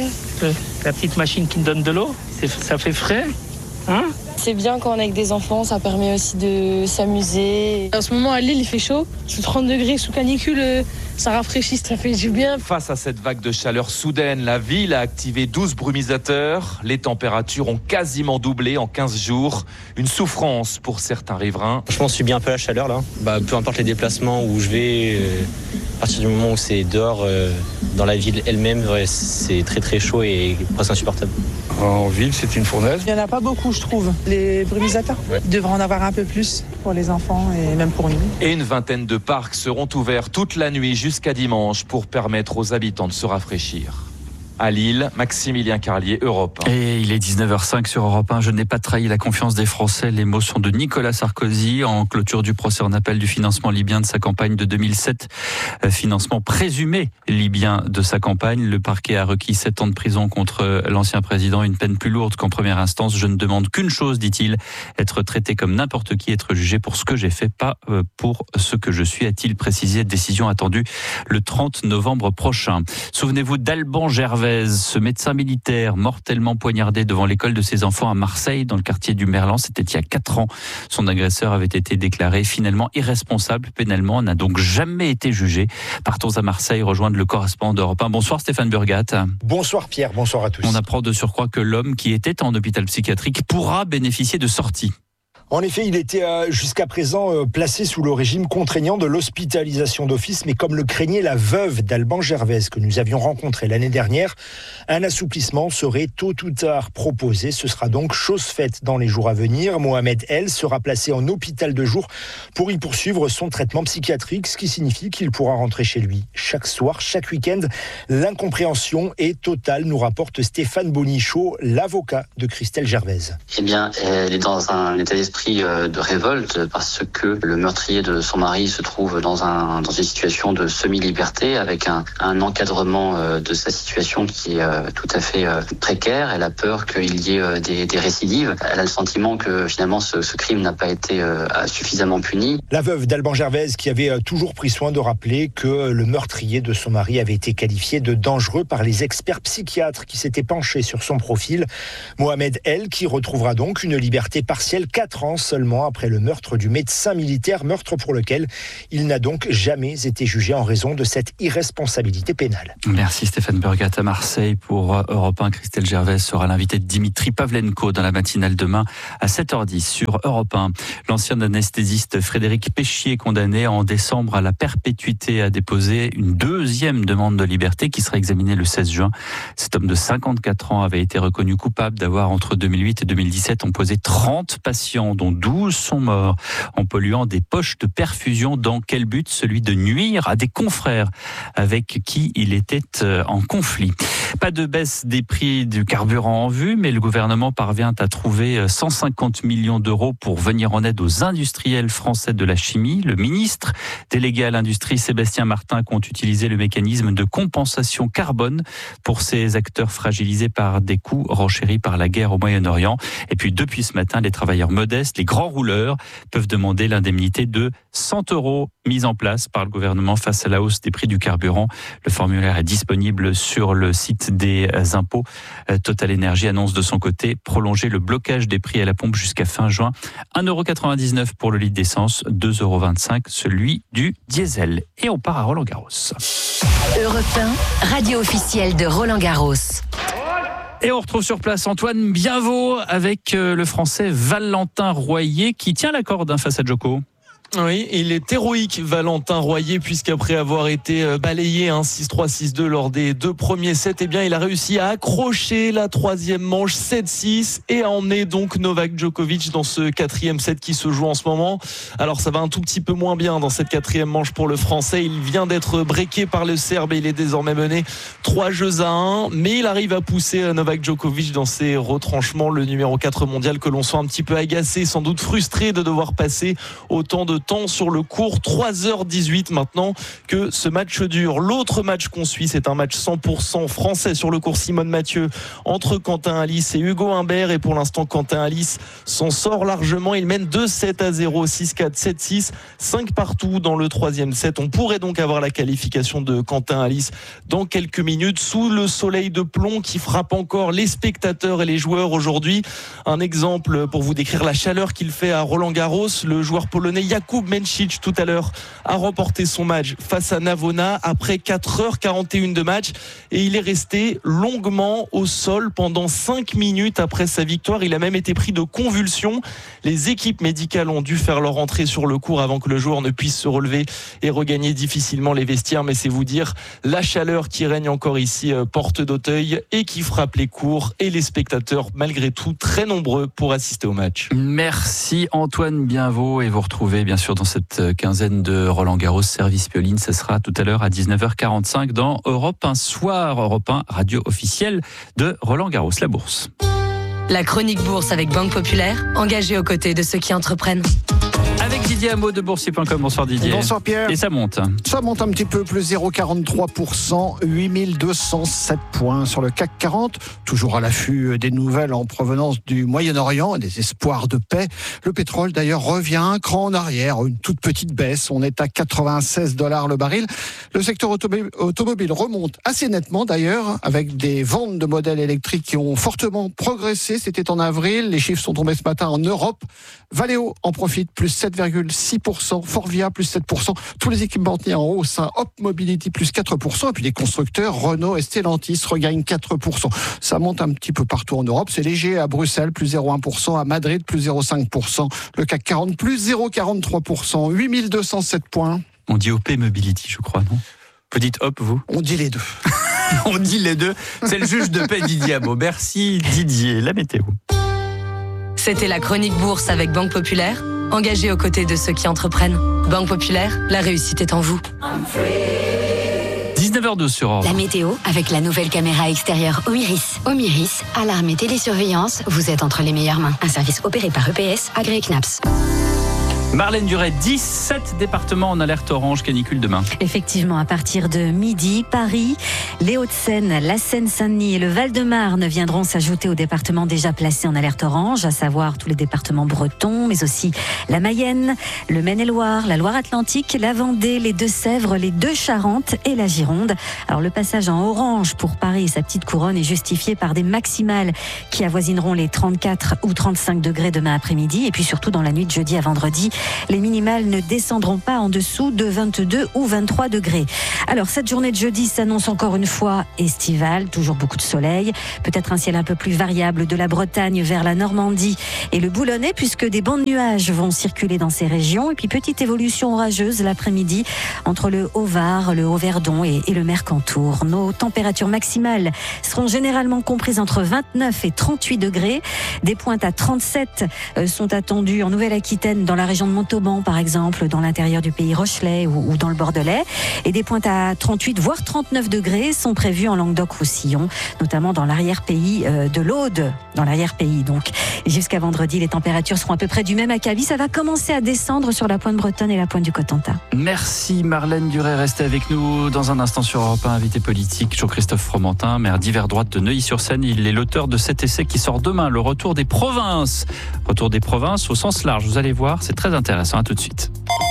la petite machine qui me donne de l'eau? Ça fait frais, hein? C'est bien quand on est avec des enfants, ça permet aussi de s'amuser. En ce moment à Lille, il fait chaud. Sous 30 degrés, sous canicule, ça rafraîchit, ça fait du bien. Face à cette vague de chaleur soudaine, la ville a activé 12 brumisateurs. Les températures ont quasiment doublé en 15 jours. Une souffrance pour certains riverains. Je pense subis un peu la chaleur là. Peu importe les déplacements où je vais, à partir du moment où c'est dehors, dans la ville elle-même, c'est très très chaud et presque insupportable. En ville, c'est une fournaise. Il n'y en a pas beaucoup, je trouve, les brumisateurs. Il devrait en avoir un peu plus pour les enfants et même pour nous. Et une vingtaine de parcs seront ouverts toute la nuit jusqu'à dimanche pour permettre aux habitants de se rafraîchir. À Lille, Maximilien Carlier, Europe 1. Et il est 19h05 sur Europe 1. Je n'ai pas trahi la confiance des Français. Les mots sont de Nicolas Sarkozy en clôture du procès en appel du financement libyen de sa campagne de 2007. Financement présumé libyen de sa campagne. Le parquet a requis 7 ans de prison contre l'ancien président, une peine plus lourde qu'en première instance. Je ne demande qu'une chose, dit-il, être traité comme n'importe qui, être jugé pour ce que j'ai fait, pas pour ce que je suis, a-t-il précisé. Décision attendue le 30 novembre prochain. Souvenez-vous d'Alban Gervais, ce médecin militaire mortellement poignardé devant l'école de ses enfants à Marseille, dans le quartier du Merlan. C'était il y a 4 ans. Son agresseur avait été déclaré finalement irresponsable pénalement, n'a donc jamais été jugé. Partons à Marseille rejoindre le correspondant d'Europe 1. Bonsoir Stéphane Burgat. Bonsoir Pierre, bonsoir à tous. On apprend de surcroît que l'homme qui était en hôpital psychiatrique pourra bénéficier de sorties. En effet, il était jusqu'à présent placé sous le régime contraignant de l'hospitalisation d'office, mais comme le craignait la veuve d'Alban Gervais que nous avions rencontré l'année dernière, un assouplissement serait tôt ou tard proposé. Ce sera donc chose faite dans les jours à venir. Mohamed El sera placé en hôpital de jour pour y poursuivre son traitement psychiatrique, ce qui signifie qu'il pourra rentrer chez lui chaque soir, chaque week-end. L'incompréhension est totale, nous rapporte Stéphane Bonichot, l'avocat de Christelle Gervais. Eh bien, elle est dans un état d'esprit esprit de révolte parce que le meurtrier de son mari se trouve dans une situation de semi-liberté avec un encadrement de sa situation qui est tout à fait précaire. Elle a peur qu'il y ait des récidives. Elle a le sentiment que finalement ce crime n'a pas été suffisamment puni. La veuve d'Alban Gervaise qui avait toujours pris soin de rappeler que le meurtrier de son mari avait été qualifié de dangereux par les experts psychiatres qui s'étaient penchés sur son profil. Mohamed El qui retrouvera donc une liberté partielle 4 ans seulement après le meurtre du médecin militaire, meurtre pour lequel il n'a donc jamais été jugé en raison de cette irresponsabilité pénale. Merci Stéphane Burgat à Marseille pour Europe 1. Christelle Gervaise sera l'invité de Dimitri Pavlenko dans la matinale demain à 7h10 sur Europe 1. L'ancien anesthésiste Frédéric Péchier, condamné en décembre à la perpétuité, a déposé une deuxième demande de liberté qui sera examinée le 16 juin. Cet homme de 54 ans avait été reconnu coupable d'avoir entre 2008 et 2017 emposé 30 patients dont 12 sont morts en polluant des poches de perfusion. Dans quel but? Celui de nuire à des confrères avec qui il était en conflit. Pas de baisse des prix du carburant en vue, mais le gouvernement parvient à trouver 150 millions d'euros pour venir en aide aux industriels français de la chimie. Le ministre délégué à l'industrie Sébastien Martin compte utiliser le mécanisme de compensation carbone pour ces acteurs fragilisés par des coûts renchéris par la guerre au Moyen-Orient. Et puis depuis ce matin, les travailleurs modestes, les grands rouleurs, peuvent demander l'indemnité de 100 € mise en place par le gouvernement face à la hausse des prix du carburant. Le formulaire est disponible sur le site des impôts. Total Énergie annonce de son côté prolonger le blocage des prix à la pompe jusqu'à fin juin. 1,99 € pour le litre d'essence, 2,25 € celui du diesel. Et on part à Roland-Garros. Europe 1, radio officielle de Roland-Garros. Et on retrouve sur place Antoine Bienvot avec le Français Valentin Royer qui tient la corde face à Djoko. Oui, il est héroïque, Valentin Royer, puisqu'après avoir été balayé 6-3, 6-2 lors des 2 premiers sets, eh bien, il a réussi à accrocher la 3e manche 7-6 et à emmener donc Novak Djokovic dans ce 4e set qui se joue en ce moment. Alors, ça va un tout petit peu moins bien dans cette 4e manche pour le Français. Il vient d'être breaké par le Serbe et il est désormais mené 3-1, mais il arrive à pousser Novak Djokovic dans ses retranchements. Le numéro 4 mondial que l'on sent un petit peu agacé, sans doute frustré de devoir passer autant de temps sur le court. 3h18 maintenant que ce match dure. L'autre match qu'on suit, c'est un match 100% français sur le court Simone Mathieu entre Quentin Halys et Hugo Humbert, et pour l'instant Quentin Halys s'en sort largement. Il mène 2-7-0, 6-4, 7-6, 5 partout dans le 3e set. On pourrait donc avoir la qualification de Quentin Halys dans quelques minutes sous le soleil de plomb qui frappe encore les spectateurs et les joueurs aujourd'hui. Un exemple pour vous décrire la chaleur qu'il fait à Roland-Garros, le joueur polonais Jakub Męcik tout à l'heure a remporté son match face à Navona après 4h41 de match, et il est resté longuement au sol pendant 5 minutes après sa victoire. Il a même été pris de convulsions. Les équipes médicales ont dû faire leur entrée sur le court avant que le joueur ne puisse se relever et regagner difficilement les vestiaires. Mais c'est vous dire la chaleur qui règne encore ici, porte d'Auteuil, et qui frappe les courts et les spectateurs malgré tout très nombreux pour assister au match. Merci Antoine Bienvot, et vous retrouvez bien sûr dans cette quinzaine de Roland-Garros service Pioline. Ce sera tout à l'heure à 19h45 dans Europe 1 Soir. Europe 1, radio officielle de Roland-Garros, la bourse. La chronique bourse avec Banque Populaire, engagée aux côtés de ceux qui entreprennent. Avec Didier Hameau de boursier.com. Bonsoir Didier. Bonsoir Pierre. Et ça monte. Ça monte un petit peu, plus 0,43%, 8207 points sur le CAC 40. Toujours à l'affût des nouvelles en provenance du Moyen-Orient, des espoirs de paix. Le pétrole d'ailleurs revient un cran en arrière, une toute petite baisse. On est à 96 $ le baril. Le secteur automobile remonte assez nettement d'ailleurs, avec des ventes de modèles électriques qui ont fortement progressé. C'était en avril. Les chiffres sont tombés ce matin en Europe. Valeo en profite, plus 7,6%, Forvia plus 7%, tous les équipementiers en hausse, Hop Mobility plus 4%, et puis les constructeurs Renault et Stellantis regagnent 4%. Ça monte un petit peu partout en Europe, c'est léger à Bruxelles, plus 0,1%, à Madrid, plus 0,5%, le CAC 40, plus 0,43%, 8207 points. On dit Hop Mobility, je crois, non? Vous dites Hop, vous? On dit les deux. On dit les deux. C'est le juge de paix Didier Hameau. Merci Didier. La météo. C'était la chronique bourse avec Banque Populaire, engagée aux côtés de ceux qui entreprennent. Banque Populaire, la réussite est en vous. 19h12 sur Europe. La météo avec la nouvelle caméra extérieure Omiris. Omiris, alarme et télésurveillance, vous êtes entre les meilleures mains. Un service opéré par EPS, agréé CNAPS. Marlène Duret, 17 départements en alerte orange canicule demain. Effectivement, à partir de midi, Paris, les Hauts-de-Seine, la Seine-Saint-Denis et le Val-de-Marne viendront s'ajouter aux départements déjà placés en alerte orange, à savoir tous les départements bretons, mais aussi la Mayenne, le Maine-et-Loire, la Loire-Atlantique, la Vendée, les Deux-Sèvres, les Deux-Charentes et la Gironde. Alors le passage en orange pour Paris et sa petite couronne est justifié par des maximales qui avoisineront les 34 ou 35 degrés demain après-midi, et puis surtout dans la nuit de jeudi à vendredi, les minimales ne descendront pas en dessous de 22 ou 23 degrés. Alors, cette journée de jeudi s'annonce encore une fois estivale, toujours beaucoup de soleil, peut-être un ciel un peu plus variable de la Bretagne vers la Normandie et le Boulonnais, puisque des bancs de nuages vont circuler dans ces régions. Et puis, petite évolution orageuse l'après-midi entre le Haut-Var, le Haut-Verdon et le Mercantour. Nos températures maximales seront généralement comprises entre 29 et 38 degrés. Des pointes à 37 sont attendues en Nouvelle-Aquitaine, dans la région de Montauban, par exemple, dans l'intérieur du pays rochelais ou dans le Bordelais. Et des pointes à 38, voire 39 degrés sont prévues en Languedoc-Roussillon, notamment dans l'arrière-pays de l'Aude, dans l'arrière-pays. Donc, jusqu'à vendredi, les températures seront à peu près du même acabit. Ça va commencer à descendre sur la pointe bretonne et la pointe du Cotentin. Merci Marlène Duret. Restez avec nous dans un instant sur Europe 1, invité politique Jean-Christophe Fromentin, maire d'hiver droite de Neuilly-sur-Seine. Il est l'auteur de cet essai qui sort demain, le retour des provinces. Retour des provinces au sens large. Vous allez voir, c'est très intéressant. À tout de suite.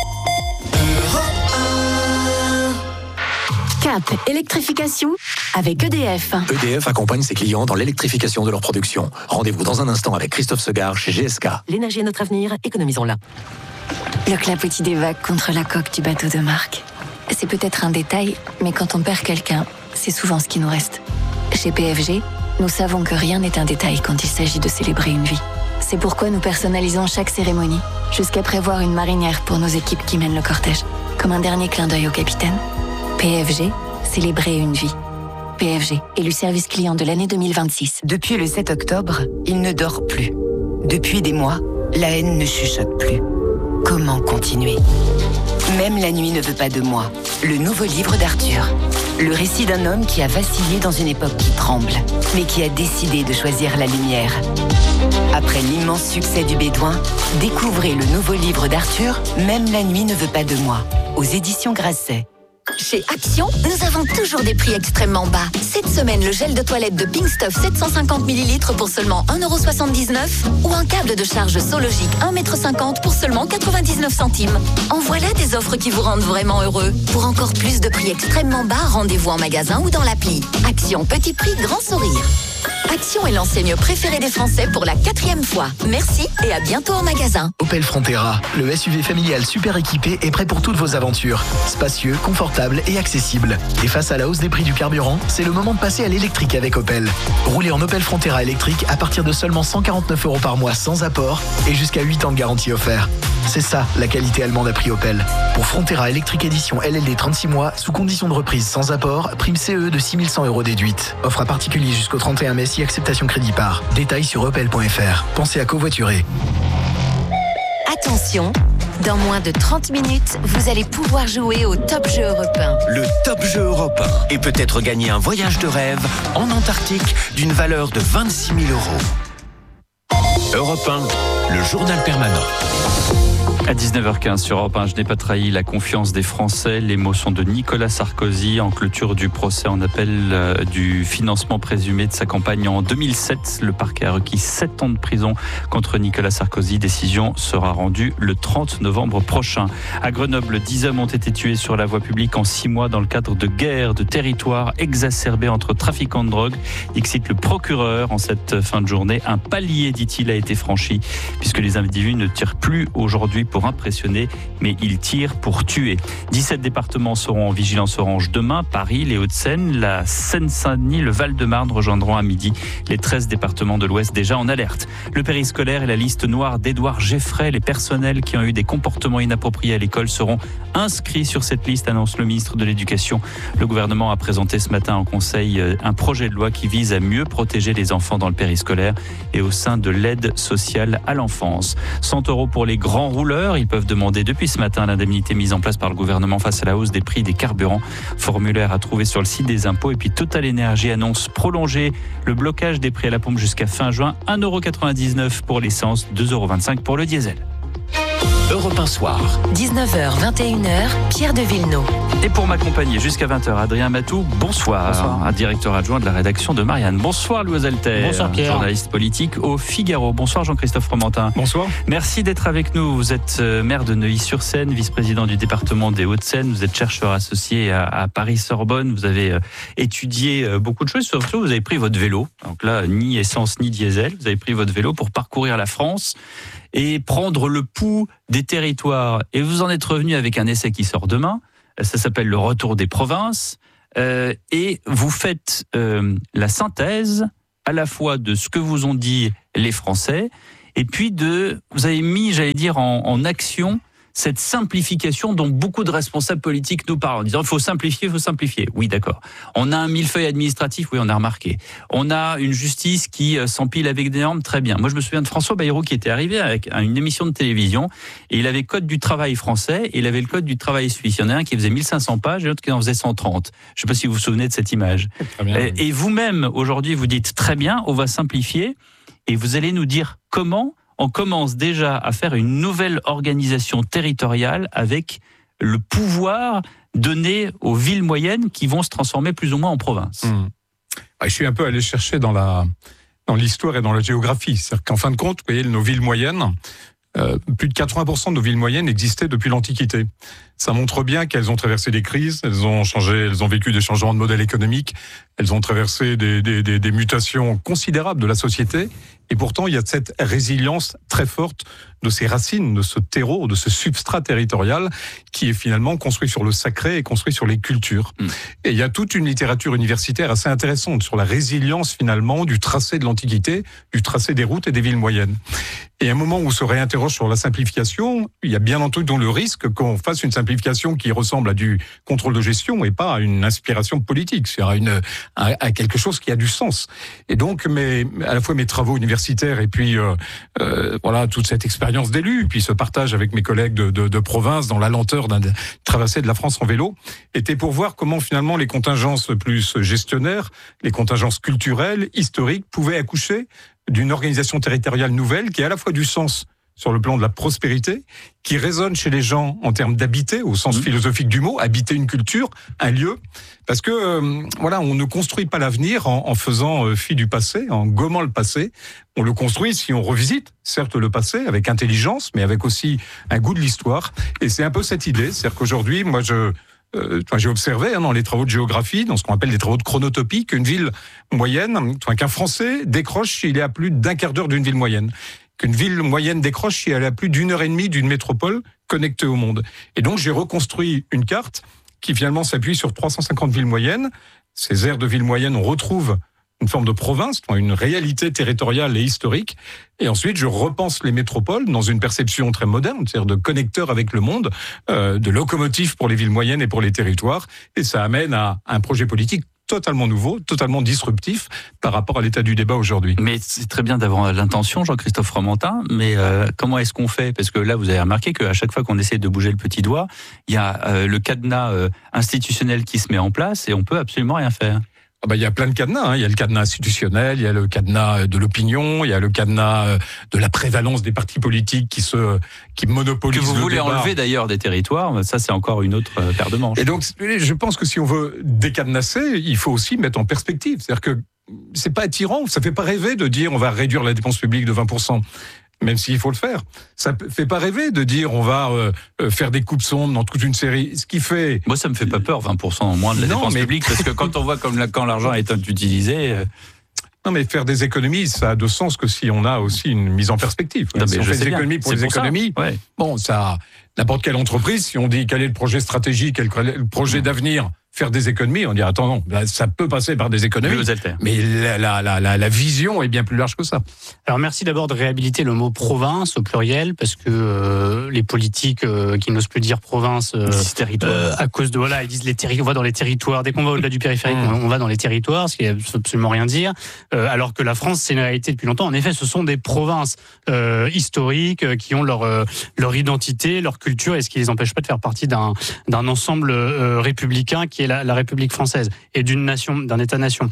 Cap électrification avec EDF. EDF accompagne ses clients dans l'électrification de leur production. Rendez-vous dans un instant avec Christophe Segard chez GSK. L'énergie est notre avenir, économisons-la. Le clapotis des vagues contre la coque du bateau de Marc. C'est peut-être un détail, mais quand on perd quelqu'un, c'est souvent ce qui nous reste. Chez PFG, nous savons que rien n'est un détail quand il s'agit de célébrer une vie. C'est pourquoi nous personnalisons chaque cérémonie, jusqu'à prévoir une marinière pour nos équipes qui mènent le cortège. Comme un dernier clin d'œil au capitaine. PFG, célébrer une vie. PFG, élu service client de l'année 2026. Depuis le 7 octobre, il ne dort plus. Depuis des mois, la haine ne chuchote plus. Comment continuer ? Même la nuit ne veut pas de moi. Le nouveau livre d'Arthur. Le récit d'un homme qui a vacillé dans une époque qui tremble, mais qui a décidé de choisir la lumière. Après l'immense succès du Bédouin, découvrez le nouveau livre d'Arthur, Même la nuit ne veut pas de moi, aux éditions Grasset. Chez Action, nous avons toujours des prix extrêmement bas. Cette semaine, le gel de toilette de Pink Stuff 750 ml pour seulement 1,79 € ou un câble de charge Sologic 1,50 m pour seulement 99 centimes. En voilà des offres qui vous rendent vraiment heureux. Pour encore plus de prix extrêmement bas, rendez-vous en magasin ou dans l'appli. Action, petit prix, grand sourire. Action est l'enseigne préférée des Français pour la 4e fois. Merci et à bientôt en magasin. Opel Frontera, le SUV familial super équipé est prêt pour toutes vos aventures. Spacieux, confortable et accessible. Et face à la hausse des prix du carburant, c'est le moment de passer à l'électrique avec Opel. Roulez en Opel Frontera électrique à partir de seulement 149 € par mois sans apport et jusqu'à 8 ans de garantie offert. C'est ça, la qualité allemande à prix Opel. Pour Frontera électrique édition LLD 36 mois, sous condition de reprise sans apport, prime CE de 6 100 € déduite. Offre à particulier jusqu'au 31 mai si acceptation crédit par. Détails sur opel.fr. Pensez à covoiturer. Attention, dans moins de 30 minutes, vous allez pouvoir jouer au Top Jeu européen. Le Top Jeu européen et peut-être gagner un voyage de rêve en Antarctique d'une valeur de 26 000 €. Europe 1, le journal permanent. À 19h15 sur Europe 1, je n'ai pas trahi la confiance des Français. Les mots sont de Nicolas Sarkozy en clôture du procès en appel du financement présumé de sa campagne en 2007. Le parquet a requis 7 ans de prison contre Nicolas Sarkozy. Décision sera rendue le 30 novembre prochain. À Grenoble, 10 hommes ont été tués sur la voie publique en 6 mois dans le cadre de guerres de territoire exacerbées entre trafiquants de drogue. Dixit le procureur en cette fin de journée. Un palier, dit-il, a été franchi puisque les individus ne tirent plus aujourd'hui pour impressionner, mais ils tirent pour tuer. 17 départements seront en vigilance orange demain. Paris, les Hauts-de-Seine, la Seine-Saint-Denis, le Val-de-Marne rejoindront à midi les 13 départements de l'Ouest déjà en alerte. Le périscolaire et la liste noire d'Édouard Geffray, les personnels qui ont eu des comportements inappropriés à l'école seront inscrits sur cette liste, annonce le ministre de l'Éducation. Le gouvernement a présenté ce matin en conseil un projet de loi qui vise à mieux protéger les enfants dans le périscolaire et au sein de l'aide sociale à l'enfance. 100 € pour les grands rouleurs. chauffeurs. Ils peuvent demander depuis ce matin l'indemnité mise en place par le gouvernement face à la hausse des prix des carburants. Formulaire à trouver sur le site des impôts. Et puis Total Energy annonce prolonger le blocage des prix à la pompe jusqu'à fin juin. 1,99 € pour l'essence, 2,25 € pour le diesel. Europe 1 Soir. 19h, 21h, Pierre de Villeneuve. Et pour m'accompagner jusqu'à 20h, Adrien Matou, bonsoir. Un directeur adjoint de la rédaction de Marianne. Bonsoir Louis Alter. Bonsoir Pierre. Journaliste politique au Figaro. Bonsoir Jean-Christophe Fromentin. Bonsoir. Merci d'être avec nous. Vous êtes maire de Neuilly-sur-Seine, vice-président du département des Hauts-de-Seine. Vous êtes chercheur associé à Paris-Sorbonne. Vous avez étudié beaucoup de choses. Surtout, vous avez pris votre vélo. Donc là, ni essence ni diesel. Vous avez pris votre vélo pour parcourir la France et prendre le pouls des territoires. Et vous en êtes revenu avec un essai qui sort demain. Ça s'appelle Le Retour des provinces. Et vous faites la synthèse à la fois de ce que vous ont dit les Français et puis vous avez mis, j'allais dire, en action cette simplification dont beaucoup de responsables politiques nous parlent en disant il faut simplifier. Oui, d'accord. On a un millefeuille administratif, oui, on a remarqué. On a une justice qui s'empile avec des normes, très bien. Moi, je me souviens de François Bayrou qui était arrivé avec une émission de télévision et il avait le code du travail français et il avait le code du travail suisse. Il y en a un qui faisait 1500 pages et l'autre qui en faisait 130. Je ne sais pas si vous vous souvenez de cette image. Très bien, oui. Et vous-même, aujourd'hui, vous dites très bien, on va simplifier et vous allez nous dire comment on commence déjà à faire une nouvelle organisation territoriale avec le pouvoir donné aux villes moyennes qui vont se transformer plus ou moins en province. Je suis un peu allé chercher dans l'histoire et dans la géographie. C'est-à-dire qu'en fin de compte, vous voyez, nos villes moyennes, plus de 80% de nos villes moyennes existaient depuis l'Antiquité. Ça montre bien qu'elles ont traversé des crises, elles ont vécu des changements de modèle économique, elles ont traversé des mutations considérables de la société. Et pourtant, il y a cette résilience très forte de ces racines, de ce terreau, de ce substrat territorial qui est finalement construit sur le sacré et construit sur les cultures. Et il y a toute une littérature universitaire assez intéressante sur la résilience finalement du tracé de l'Antiquité, du tracé des routes et des villes moyennes. Et à un moment où on se réinterroge sur la simplification, il y a bien entendu le risque qu'on fasse une simplification qui ressemble à du contrôle de gestion et pas à une inspiration politique, c'est-à-dire à quelque chose qui a du sens. Et donc, à la fois mes travaux universitaires et puis voilà toute cette expérience d'élu, puis ce partage avec mes collègues de province dans la lenteur d'une traversée de la France en vélo, était pour voir comment finalement les contingences plus gestionnaires, les contingences culturelles, historiques, pouvaient accoucher d'une organisation territoriale nouvelle qui a à la fois du sens sur le plan de la prospérité, qui résonne chez les gens en termes d'habiter, au sens philosophique du mot, habiter une culture, un lieu, parce que voilà, on ne construit pas l'avenir en faisant fi du passé, en gommant le passé. On le construit si on revisite, certes, le passé avec intelligence, mais avec aussi un goût de l'histoire. Et c'est un peu cette idée, c'est-à-dire qu'aujourd'hui, moi, j'ai observé dans les travaux de géographie, dans ce qu'on appelle des travaux de chronotopie, qu'une ville moyenne, qu'un Français décroche s'il est à plus d'un quart d'heure d'une ville moyenne. Qu'une ville moyenne décroche si elle est à plus d'1h30 d'une métropole connectée au monde. Et donc, j'ai reconstruit une carte qui finalement s'appuie sur 350 villes moyennes. Ces aires de villes moyennes, on retrouve une forme de province, une réalité territoriale et historique. Et ensuite, je repense les métropoles dans une perception très moderne, c'est-à-dire de connecteur avec le monde, de locomotive pour les villes moyennes et pour les territoires. Et ça amène à un projet politique totalement nouveau, totalement disruptif par rapport à l'état du débat aujourd'hui. Mais c'est très bien d'avoir l'intention, Jean-Christophe Fromentin, mais comment est-ce qu'on fait ? Parce que là, vous avez remarqué qu'à chaque fois qu'on essaie de bouger le petit doigt, il y a le cadenas institutionnel qui se met en place et on peut absolument rien faire. Il y a plein de cadenas. Il y a le cadenas institutionnel, il y a le cadenas de l'opinion, il y a le cadenas de la prévalence des partis politiques qui monopolisent le débat. Que vous voulez enlever d'ailleurs des territoires, ça c'est encore une autre paire de manches. Et donc, je pense que si on veut décadenasser, il faut aussi mettre en perspective. C'est-à-dire que c'est pas attirant, ça fait pas rêver de dire on va réduire la dépense publique de 20%. Même s'il faut le faire. Ça fait pas rêver de dire on va faire des coupes sombres dans toute une série. Ce qui fait... Moi, ça me fait pas peur, 20% en moins de la dépense publique, parce que quand on voit quand l'argent est utilisé... Non, mais faire des économies, ça a de sens que si on a aussi une mise en perspective. Non, si mais on fait des économies pour les économies, ouais. Bon, ça, n'importe quelle entreprise, si on dit quel est le projet stratégique, quel est le projet d'avenir faire des économies. On dit attends, non, là, ça peut passer par des économies, mais la vision est bien plus large que ça. Alors merci d'abord de réhabiliter le mot province au pluriel, parce que les politiques qui n'osent plus dire province à cause de ils disent les territoires, on va dans les territoires. Dès qu'on va au-delà du périphérique, on va dans les territoires, ce qui ne veut absolument rien dire. Alors que la France, c'est une réalité depuis longtemps. En effet, ce sont des provinces historiques qui ont leur identité, leur culture, et ce qui les empêche pas de faire partie d'un ensemble républicain qui est la République française et d'une nation, d'un État-nation.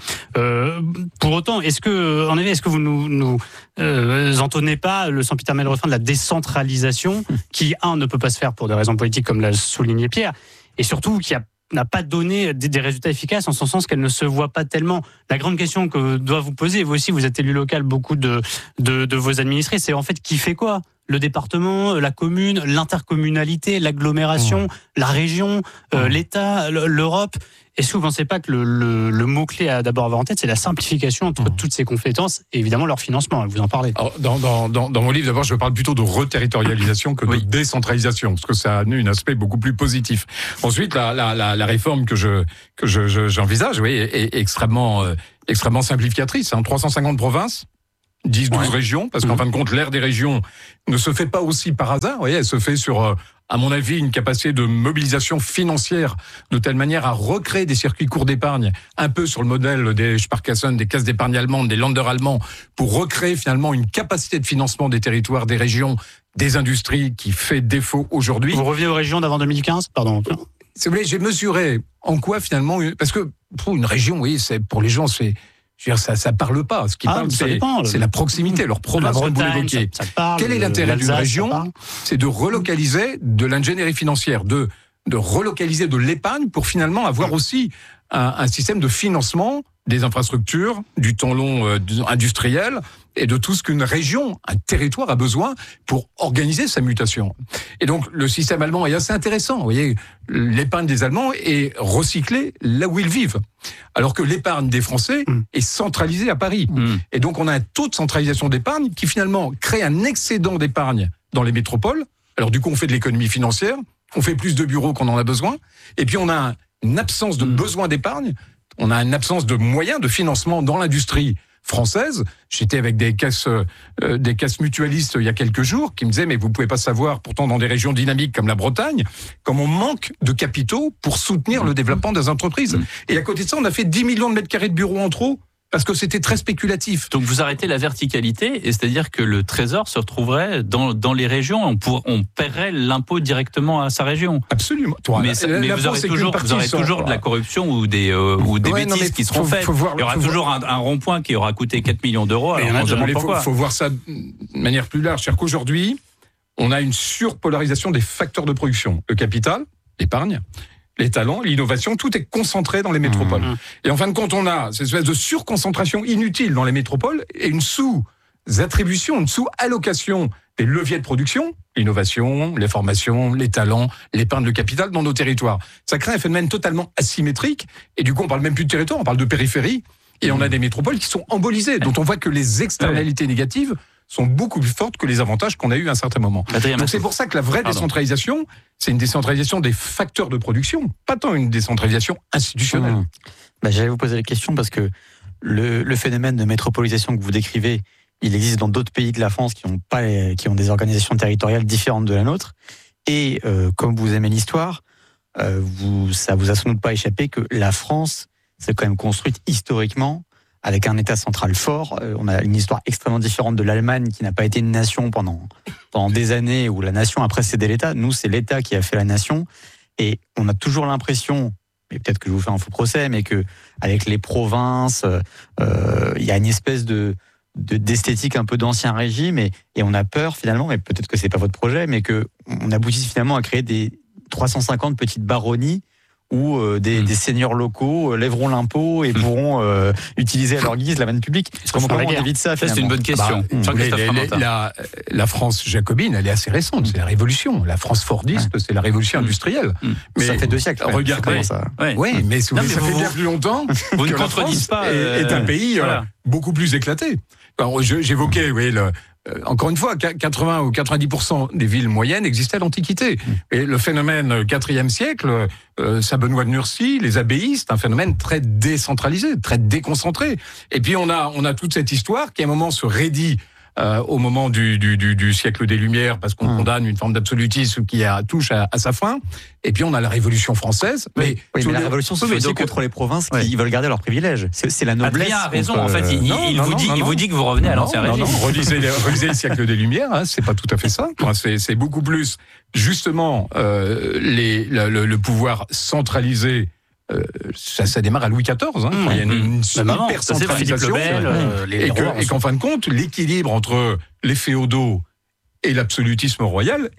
Pour autant, est-ce que vous nous entonnez pas le sempiternel refrain de la décentralisation qui, ne peut pas se faire pour des raisons politiques comme l'a souligné Pierre, et surtout qui n'a pas donné des résultats efficaces en son sens qu'elle ne se voit pas tellement. La grande question que doit vous poser, vous aussi, vous êtes élu local, beaucoup de vos administrés, c'est en fait qui fait quoi ? Le département, la commune, l'intercommunalité, l'agglomération, la région, l'État, l'Europe. Est-ce que vous ne pensez pas que le mot-clé à d'abord avoir en tête, c'est la simplification entre toutes ces compétences et évidemment leur financement, vous en parlez. Alors, dans mon livre, d'abord, je parle plutôt de reterritorialisation que de décentralisation, parce que ça a un aspect beaucoup plus positif. Ensuite, la réforme que j'envisage, est extrêmement simplificatrice. 350 provinces, 10-12 régions, parce qu'en fin de compte, l'ère des régions ne se fait pas aussi par hasard. Vous voyez, elle se fait sur, à mon avis, une capacité de mobilisation financière de telle manière à recréer des circuits courts d'épargne, un peu sur le modèle des Sparkassen, des caisses d'épargne allemandes, des Länder allemands, pour recréer finalement une capacité de financement des territoires, des régions, des industries qui fait défaut aujourd'hui. Vous revenez aux régions d'avant 2015 ? Pardon. Si vous voulez, j'ai mesuré en quoi finalement, parce que pour une région, c'est pour les gens, c'est... Je veux dire, ça parle pas. Ce qui parle, c'est la proximité, leur province, comme vous l'évoquiez. Quel est l'intérêt d'une région ? C'est de relocaliser de l'ingénierie financière, de relocaliser de l'épargne pour finalement avoir aussi un système de financement des infrastructures, du temps long industriel et de tout ce qu'une région, un territoire a besoin pour organiser sa mutation. Et donc, le système allemand est assez intéressant. Vous voyez, l'épargne des Allemands est recyclée là où ils vivent. Alors que l'épargne des Français est centralisée à Paris. Et donc, on a un taux de centralisation d'épargne qui finalement crée un excédent d'épargne dans les métropoles. Alors du coup, on fait de l'économie financière, on fait plus de bureaux qu'on en a besoin. Et puis, on a une absence de besoin d'épargne. On a une absence de moyens de financement dans l'industrie française. J'étais avec des caisses mutualistes il y a quelques jours qui me disaient mais vous pouvez pas savoir, pourtant dans des régions dynamiques comme la Bretagne, comme on manque de capitaux pour soutenir le développement des entreprises. Et à côté de ça, on a fait 10 millions de mètres carrés de bureaux en trop parce que c'était très spéculatif. Donc vous arrêtez la verticalité, et c'est-à-dire que le Trésor se retrouverait dans les régions, on paierait l'impôt directement à sa région. Absolument. Mais vous aurez toujours de la corruption ou des bêtises qui seront faites. Il y aura toujours un rond-point qui aura coûté 4 millions d'euros. Il faut voir ça de manière plus large. C'est-à-dire qu'aujourd'hui, on a une surpolarisation des facteurs de production. Le capital, l'épargne, les talents, l'innovation, tout est concentré dans les métropoles. Et en fin de compte, on a cette espèce de surconcentration inutile dans les métropoles et une sous-attribution, une sous-allocation des leviers de production, l'innovation, les formations, les talents, l'épargne, le capital dans nos territoires. Ça crée un phénomène totalement asymétrique et du coup, on parle même plus de territoire, on parle de périphérie et on a des métropoles qui sont embolisées, dont on voit que les externalités négatives sont beaucoup plus fortes que les avantages qu'on a eu à un certain moment. Donc c'est pour ça que la vraie décentralisation, c'est une décentralisation des facteurs de production, pas tant une décentralisation institutionnelle. J'allais vous poser la question parce que le phénomène de métropolisation que vous décrivez, il existe dans d'autres pays de la France qui ont des organisations territoriales différentes de la nôtre. Et comme vous aimez l'histoire, ça vous a sans doute pas échappé que la France s'est quand même construite historiquement avec un État central fort. On a une histoire extrêmement différente de l'Allemagne qui n'a pas été une nation pendant des années où la nation a précédé l'État. Nous, c'est l'État qui a fait la nation. Et on a toujours l'impression, et peut-être que je vous fais un faux procès, mais que avec les provinces, il y a une espèce d'esthétique un peu d'ancien régime et on a peur finalement, mais peut-être que c'est pas votre projet, mais que on aboutisse finalement à créer des 350 petites baronnies où des seigneurs locaux lèveront l'impôt et pourront utiliser à leur guise la manne publique. Comment on évite ça finalement ? C'est une bonne question. La France jacobine, elle est assez récente. C'est la révolution. La France fordiste, c'est la révolution industrielle. Mais ça fait 2 siècles. Regardez ça. Oui, mais ça fait bien plus longtemps vous que ne la France pas, est un pays beaucoup plus éclaté. Alors, j'évoquais encore une fois, 80 ou 90% des villes moyennes existaient à l'Antiquité. Et le phénomène 4e siècle, Saint-Benoît de Nursie, les abbayes, c'est un phénomène très décentralisé, très déconcentré. Et puis on a toute cette histoire qui à un moment se raidit au moment du siècle des Lumières, parce qu'on condamne une forme d'absolutisme qui touche à sa fin. Et puis on a la Révolution française. Mais la Révolution, c'est aussi contre les provinces qui veulent garder leurs privilèges. C'est la noblesse. Adrien a raison. En fait, il vous dit que vous revenez à l'Ancien Régime. Non, relisez le siècle des Lumières. C'est pas tout à fait ça. C'est beaucoup plus justement le pouvoir centralisé. Ça démarre à Louis XIV, il y a une hyper centralisation, et qu'en fin de compte, l'équilibre entre les féodaux et l'absolutisme royal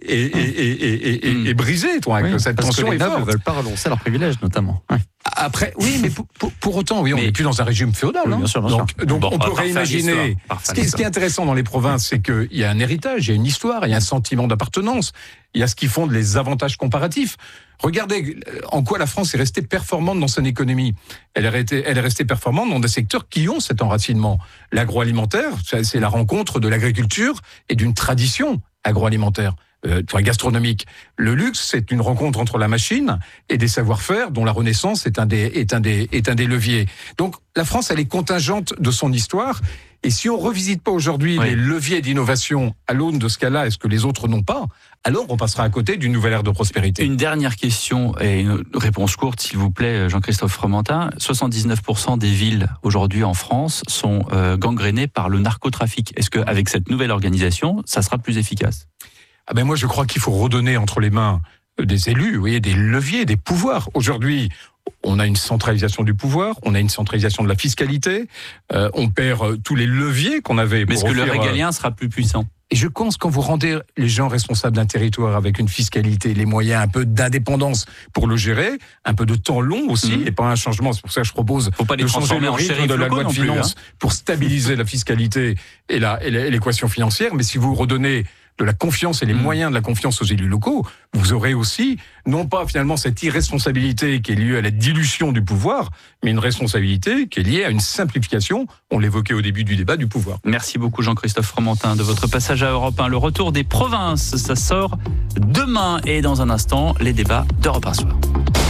est brisé. Cette tension que les est nobles forte. ne veulent pas renoncer à leurs privilèges, notamment. Après, oui, mais pour autant, on n'est plus dans un régime féodal. Oui, bien sûr, bien sûr. Donc on peut réimaginer. Ce qui est intéressant dans les provinces, c'est qu'il y a un héritage, il y a une histoire, il y a un sentiment d'appartenance, il y a ce qui fonde les avantages comparatifs. Regardez en quoi la France est restée performante dans son économie. Elle est restée performante dans des secteurs qui ont cet enracinement. L'agroalimentaire, c'est la rencontre de l'agriculture et d'une tradition agroalimentaire. Gastronomique. Le luxe, c'est une rencontre entre la machine et des savoir-faire dont la Renaissance est un des leviers. Donc la France, elle est contingente de son histoire. Et si on revisite pas aujourd'hui les leviers d'innovation à l'aune de ce qu'elle a et ce que les autres n'ont pas, alors on passera à côté d'une nouvelle ère de prospérité. Une dernière question et une réponse courte, s'il vous plaît, Jean-Christophe Fromentin. 79% des villes aujourd'hui en France sont gangrénées par le narcotrafic. Est-ce qu'avec cette nouvelle organisation, ça sera plus efficace ? Moi, je crois qu'il faut redonner entre les mains des élus, vous voyez, des leviers, des pouvoirs. Aujourd'hui, on a une centralisation du pouvoir, on a une centralisation de la fiscalité, on perd tous les leviers qu'on avait. Mais est-ce que le régalien sera plus puissant ? Et je pense quand vous rendez les gens responsables d'un territoire avec une fiscalité, les moyens, un peu d'indépendance pour le gérer, un peu de temps long aussi, et pas un changement. C'est pour ça que je propose de changer le rythme de la loi de finances pour stabiliser la fiscalité et l'équation financière. Mais si vous redonnez de la confiance et les moyens de la confiance aux élus locaux, vous aurez aussi, non pas finalement cette irresponsabilité qui est liée à la dilution du pouvoir, mais une responsabilité qui est liée à une simplification, on l'évoquait au début du débat, du pouvoir. Merci beaucoup Jean-Christophe Fromentin de votre passage à Europe 1. Le retour des provinces, ça sort demain et dans un instant, les débats d'Europe 1 Soir.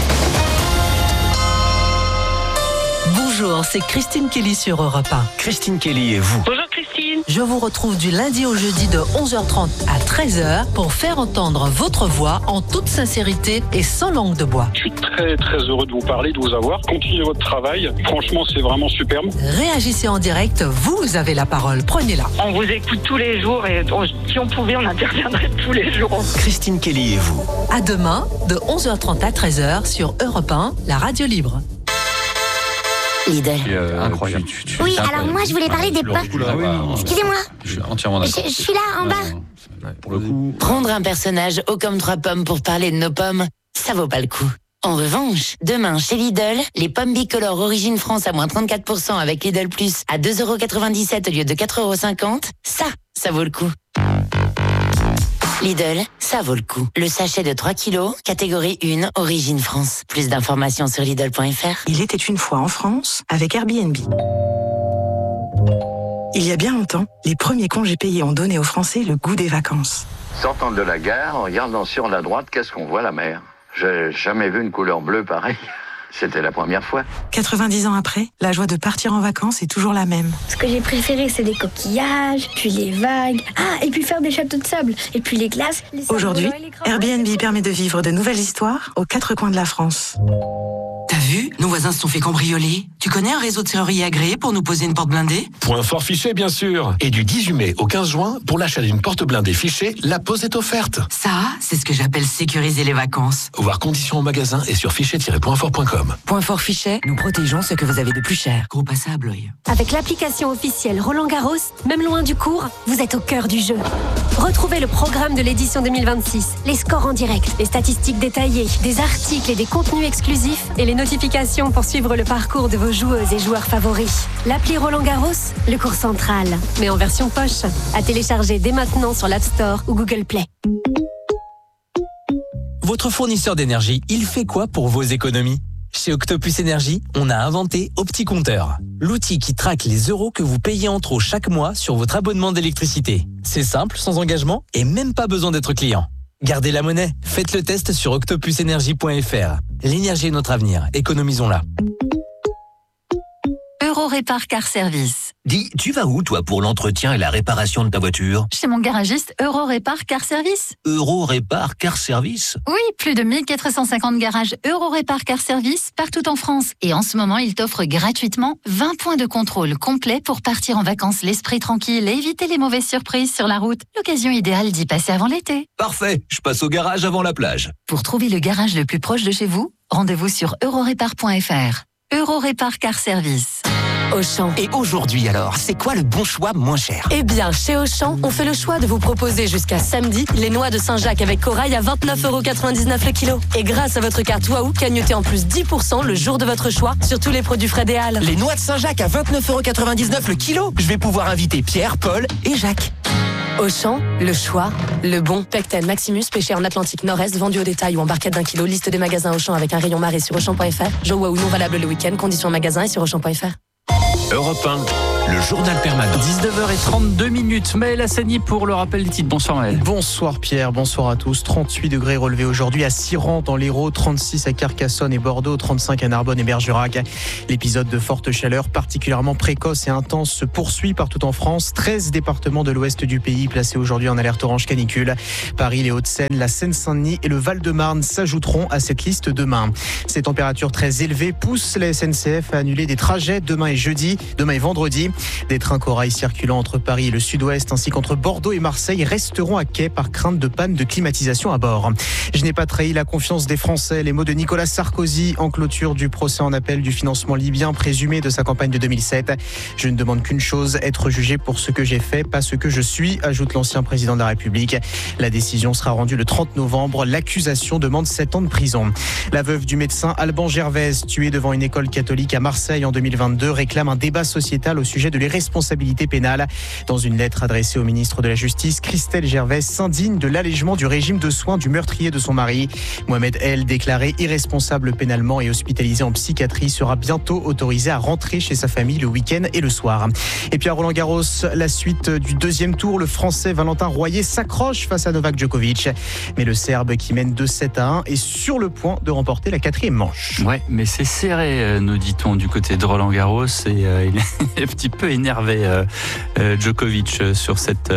Bonjour, c'est Christine Kelly sur Europe 1. Christine Kelly et vous. Bonjour Christine. Je vous retrouve du lundi au jeudi de 11h30 à 13h pour faire entendre votre voix en toute sincérité et sans langue de bois. Je suis très très heureux de vous parler, de vous avoir. Continuez votre travail. Franchement, c'est vraiment superbe. Réagissez en direct, vous avez la parole. Prenez-la. On vous écoute tous les jours et si on pouvait, on interviendrait tous les jours. Christine Kelly et vous. À demain, de 11h30 à 13h sur Europe 1, la radio libre. Lidl. Incroyable. Oui, alors moi je voulais parler des pommes. Excusez-moi. Je suis entièrement d'accord. Je suis là en bas. Pour le coup. Prendre un personnage haut comme 3 pommes pour parler de nos pommes, ça vaut pas le coup. En revanche, demain chez Lidl, les pommes bicolores Origine France à moins 34% avec Lidl Plus à 2,97€ au lieu de 4,50€, ça vaut le coup. Lidl, ça vaut le coup. Le sachet de 3 kilos, catégorie 1, Origine France. Plus d'informations sur Lidl.fr. Il était une fois en France avec Airbnb. Il y a bien longtemps, les premiers congés payés ont donné aux Français le goût des vacances. Sortant de la gare, en regardant sur la droite, qu'est-ce qu'on voit? La mer. J'ai jamais vu une couleur bleue pareille. C'était la première fois. 90 ans après, la joie de partir en vacances est toujours la même. Ce que j'ai préféré, c'est les coquillages, puis les vagues. Ah, et puis faire des châteaux de sable. Et puis les glaces. Aujourd'hui, Airbnb permet de vivre de nouvelles histoires aux 4 coins de la France. T'as vu? Nos voisins se sont fait cambrioler. Tu connais un réseau de serruriers agréé pour nous poser une porte blindée? Point fort Fichet, bien sûr. Et du 18 mai au 15 juin, pour l'achat d'une porte blindée Fichet, la pose est offerte. Ça, c'est ce que j'appelle sécuriser les vacances. Voir conditions au magasin et sur fichet-pointfort.com. Point fort Fichet, nous protégeons ce que vous avez de plus cher. Gros passé à Blois. Avec l'application officielle Roland Garros, même loin du court, vous êtes au cœur du jeu. Retrouvez le programme de l'édition 2026, les scores en direct, les statistiques détaillées, des articles et des contenus exclusifs et les notifications pour suivre le parcours de vos joueuses et joueurs favoris. L'appli Roland Garros, le court central, mais en version poche, à télécharger dès maintenant sur l'App Store ou Google Play. Votre fournisseur d'énergie, il fait quoi pour vos économies ? Chez Octopus Énergie, on a inventé OptiCompteur, l'outil qui traque les euros que vous payez en trop chaque mois sur votre abonnement d'électricité. C'est simple, sans engagement et même pas besoin d'être client. Gardez la monnaie, faites le test sur octopusenergie.fr. L'énergie est notre avenir, économisons-la. Eurorépar Car Service. Dis, tu vas où, toi, pour l'entretien et la réparation de ta voiture? Chez mon garagiste Eurorépar Car Service. Eurorépar Car Service? Oui, plus de 1450 garages Eurorépar Car Service partout en France. Et en ce moment, il t'offre gratuitement 20 points de contrôle complets pour partir en vacances l'esprit tranquille et éviter les mauvaises surprises sur la route. L'occasion idéale d'y passer avant l'été. Parfait, je passe au garage avant la plage. Pour trouver le garage le plus proche de chez vous, rendez-vous sur eurorépar.fr. Eurorépar Car Service. Auchan. Et aujourd'hui alors, c'est quoi le bon choix moins cher? Eh bien, chez Auchan, on fait le choix de vous proposer jusqu'à samedi les noix de Saint-Jacques avec corail à 29,99€ le kilo. Et grâce à votre carte Waouh, cagnotez en plus 10% le jour de votre choix sur tous les produits frais des Halles. Les noix de Saint-Jacques à 29,99€ le kilo. Je vais pouvoir inviter Pierre, Paul et Jacques. Auchan, le choix, le bon. Pecten Maximus, pêché en Atlantique Nord-Est, vendu au détail ou en barquette d'1 kilo. Liste des magasins Auchan avec un rayon marée sur Auchan.fr. Jeux Waouh non valable le week-end. Conditions en magasin et sur Auchan.fr. Europe 1, le journal permanent. 19h32. Maël Hassani pour le rappel des titres. Bonsoir Maël. Bonsoir Pierre, bonsoir à tous. 38 degrés relevés aujourd'hui à Siran dans l'Hérault, 36 à Carcassonne et Bordeaux, 35 à Narbonne et Bergerac. L'épisode de forte chaleur particulièrement précoce et intense se poursuit partout en France. 13 départements de l'ouest du pays placés aujourd'hui en alerte orange canicule. Paris, les Hauts-de-Seine, la Seine-Saint-Denis et le Val-de-Marne s'ajouteront à cette liste demain. Ces températures très élevées poussent la SNCF à annuler des trajets demain et vendredi. Des trains corail circulant entre Paris et le sud-ouest ainsi qu'entre Bordeaux et Marseille resteront à quai par crainte de panne de climatisation à bord. Je n'ai pas trahi la confiance des Français. Les mots de Nicolas Sarkozy en clôture du procès en appel du financement libyen présumé de sa campagne de 2007. Je ne demande qu'une chose, être jugé pour ce que j'ai fait, pas ce que je suis, ajoute l'ancien président de la République. La décision sera rendue le 30 novembre. L'accusation demande 7 ans de prison. La veuve du médecin Alban Gervaise, tué devant une école catholique à Marseille en 2022, réclame un débat sociétal au sujet de l'irresponsabilité pénale. Dans une lettre adressée au ministre de la Justice, Christelle Gervais s'indigne de l'allègement du régime de soins du meurtrier de son mari. Mohamed El, déclaré irresponsable pénalement et hospitalisé en psychiatrie, sera bientôt autorisé à rentrer chez sa famille le week-end et le soir. Et puis à Roland-Garros, la suite du deuxième tour, le Français Valentin Royer s'accroche face à Novak Djokovic. Mais le Serbe qui mène 2-7-1 est sur le point de remporter la 4e manche. Ouais, mais c'est serré, nous dit-on, du côté de Roland-Garros. Et il est un petit peu énervé, Djokovic, sur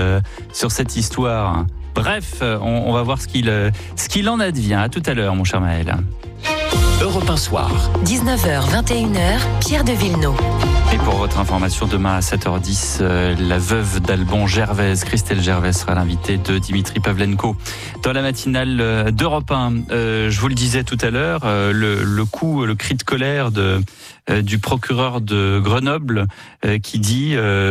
cette histoire. Bref, on va voir ce qu'il en advient. À tout à l'heure, mon cher Maël. Europe 1 soir. 19h, 21h, Pierre de Villeneuve. Et pour votre information, demain à 7h10, la veuve d'Alban Gervaise, Christelle Gervaise, sera l'invitée de Dimitri Pavlenko dans la matinale d'Europe 1. Je vous le disais tout à l'heure, le cri de colère du procureur de Grenoble qui dit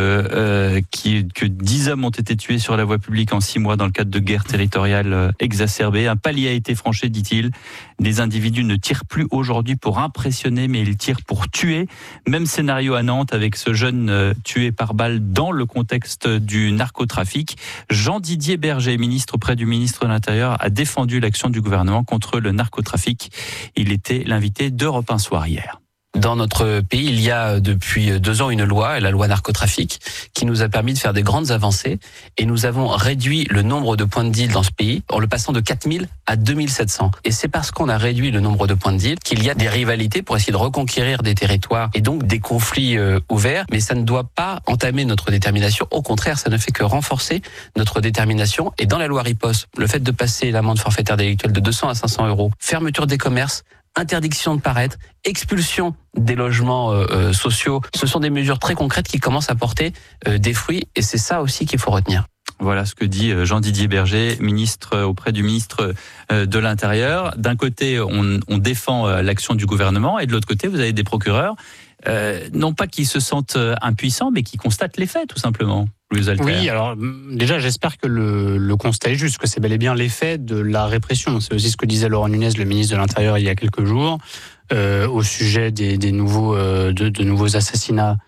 que 10 hommes ont été tués sur la voie publique en 6 mois dans le cadre de guerres territoriales exacerbées. Un palier a été franchi, dit-il. Les individus ne tirent plus aujourd'hui pour impressionner, mais ils tirent pour tuer. Même scénario à Nantes avec ce jeune tué par balle dans le contexte du narcotrafic. Jean-Didier Berger, ministre auprès du ministre de l'Intérieur, a défendu l'action du gouvernement contre le narcotrafic. Il était l'invité d'Europe 1 soir hier. Dans notre pays, il y a depuis 2 ans une loi, la loi narcotrafic, qui nous a permis de faire des grandes avancées. Et nous avons réduit le nombre de points de deal dans ce pays en le passant de 4000 à 2700. Et c'est parce qu'on a réduit le nombre de points de deal qu'il y a des rivalités pour essayer de reconquérir des territoires et donc des conflits ouverts. Mais ça ne doit pas entamer notre détermination. Au contraire, ça ne fait que renforcer notre détermination. Et dans la loi riposte, le fait de passer l'amende forfaitaire délictuelle de 200 à 500 euros, fermeture des commerces, interdiction de paraître, expulsion des logements sociaux, ce sont des mesures très concrètes qui commencent à porter des fruits et c'est ça aussi qu'il faut retenir. Voilà ce que dit Jean-Didier Berger, ministre auprès du ministre de l'Intérieur. D'un côté, on défend l'action du gouvernement et de l'autre côté, vous avez des procureurs, non pas qui se sentent impuissants, mais qui constatent les faits tout simplement. Oui, alors déjà j'espère que le constat est juste, que c'est bel et bien l'effet de la répression. C'est aussi ce que disait Laurent Nunez, le ministre de l'Intérieur, il y a quelques jours, au sujet des nouveaux assassinats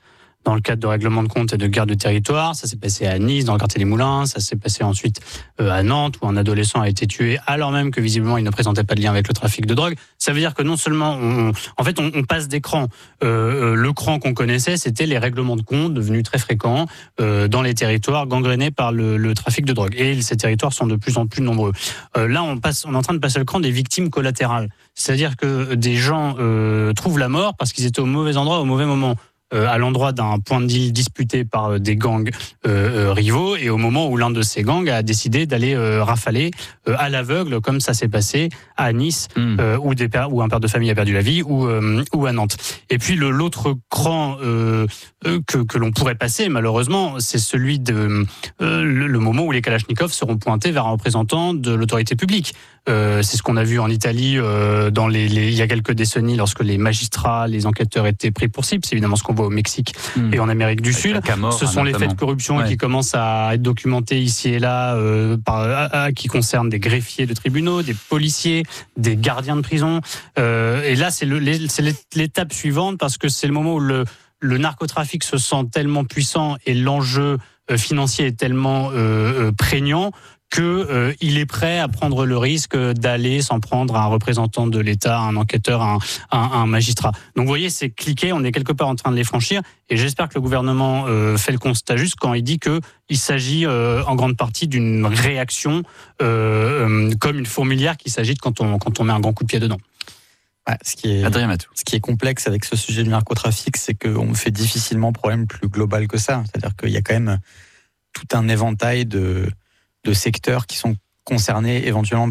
dans le cadre de règlements de compte et de guerre de territoire. Ça s'est passé à Nice, dans le quartier des Moulins. Ça s'est passé ensuite à Nantes, où un adolescent a été tué, alors même que visiblement il ne présentait pas de lien avec le trafic de drogue. Ça veut dire que non seulement on passe d'écran. Le cran qu'on connaissait, c'était les règlements de compte devenus très fréquents dans les territoires gangrénés par le trafic de drogue. Et ces territoires sont de plus en plus nombreux. Là, on est en train de passer le cran des victimes collatérales. C'est-à-dire que des gens trouvent la mort parce qu'ils étaient au mauvais endroit, au mauvais moment. À l'endroit d'un point de deal disputé par des gangs rivaux, et au moment où l'un de ces gangs a décidé d'aller rafaler à l'aveugle, comme ça s'est passé à Nice, où un père de famille a perdu la vie, ou à Nantes. Et puis l'autre cran que l'on pourrait passer, malheureusement, c'est celui de le moment où les Kalachnikovs seront pointés vers un représentant de l'autorité publique. C'est ce qu'on a vu en Italie il y a quelques décennies, lorsque les magistrats, les enquêteurs étaient pris pour cible. C'est évidemment ce qu'on voit au Mexique et en Amérique du Sud. Ce sont les faits de corruption qui commencent à être documentés ici et là, qui concernent des greffiers de tribunaux, des policiers, des gardiens de prison. Et là, c'est l'étape suivante, parce que c'est le moment où le narcotrafic se sent tellement puissant et l'enjeu financier est tellement prégnant qu'il est prêt à prendre le risque d'aller s'en prendre à un représentant de l'État, un enquêteur, un magistrat. Donc vous voyez, c'est cliqué, on est quelque part en train de les franchir, et j'espère que le gouvernement fait le constat juste quand il dit qu'il s'agit en grande partie d'une réaction comme une fourmilière qui s'agite quand on met un grand coup de pied dedans. Ouais, ce qui est complexe avec ce sujet du narcotrafic, c'est qu'on fait difficilement problème plus global que ça. C'est-à-dire qu'il y a quand même tout un éventail de secteurs qui sont concernés éventuellement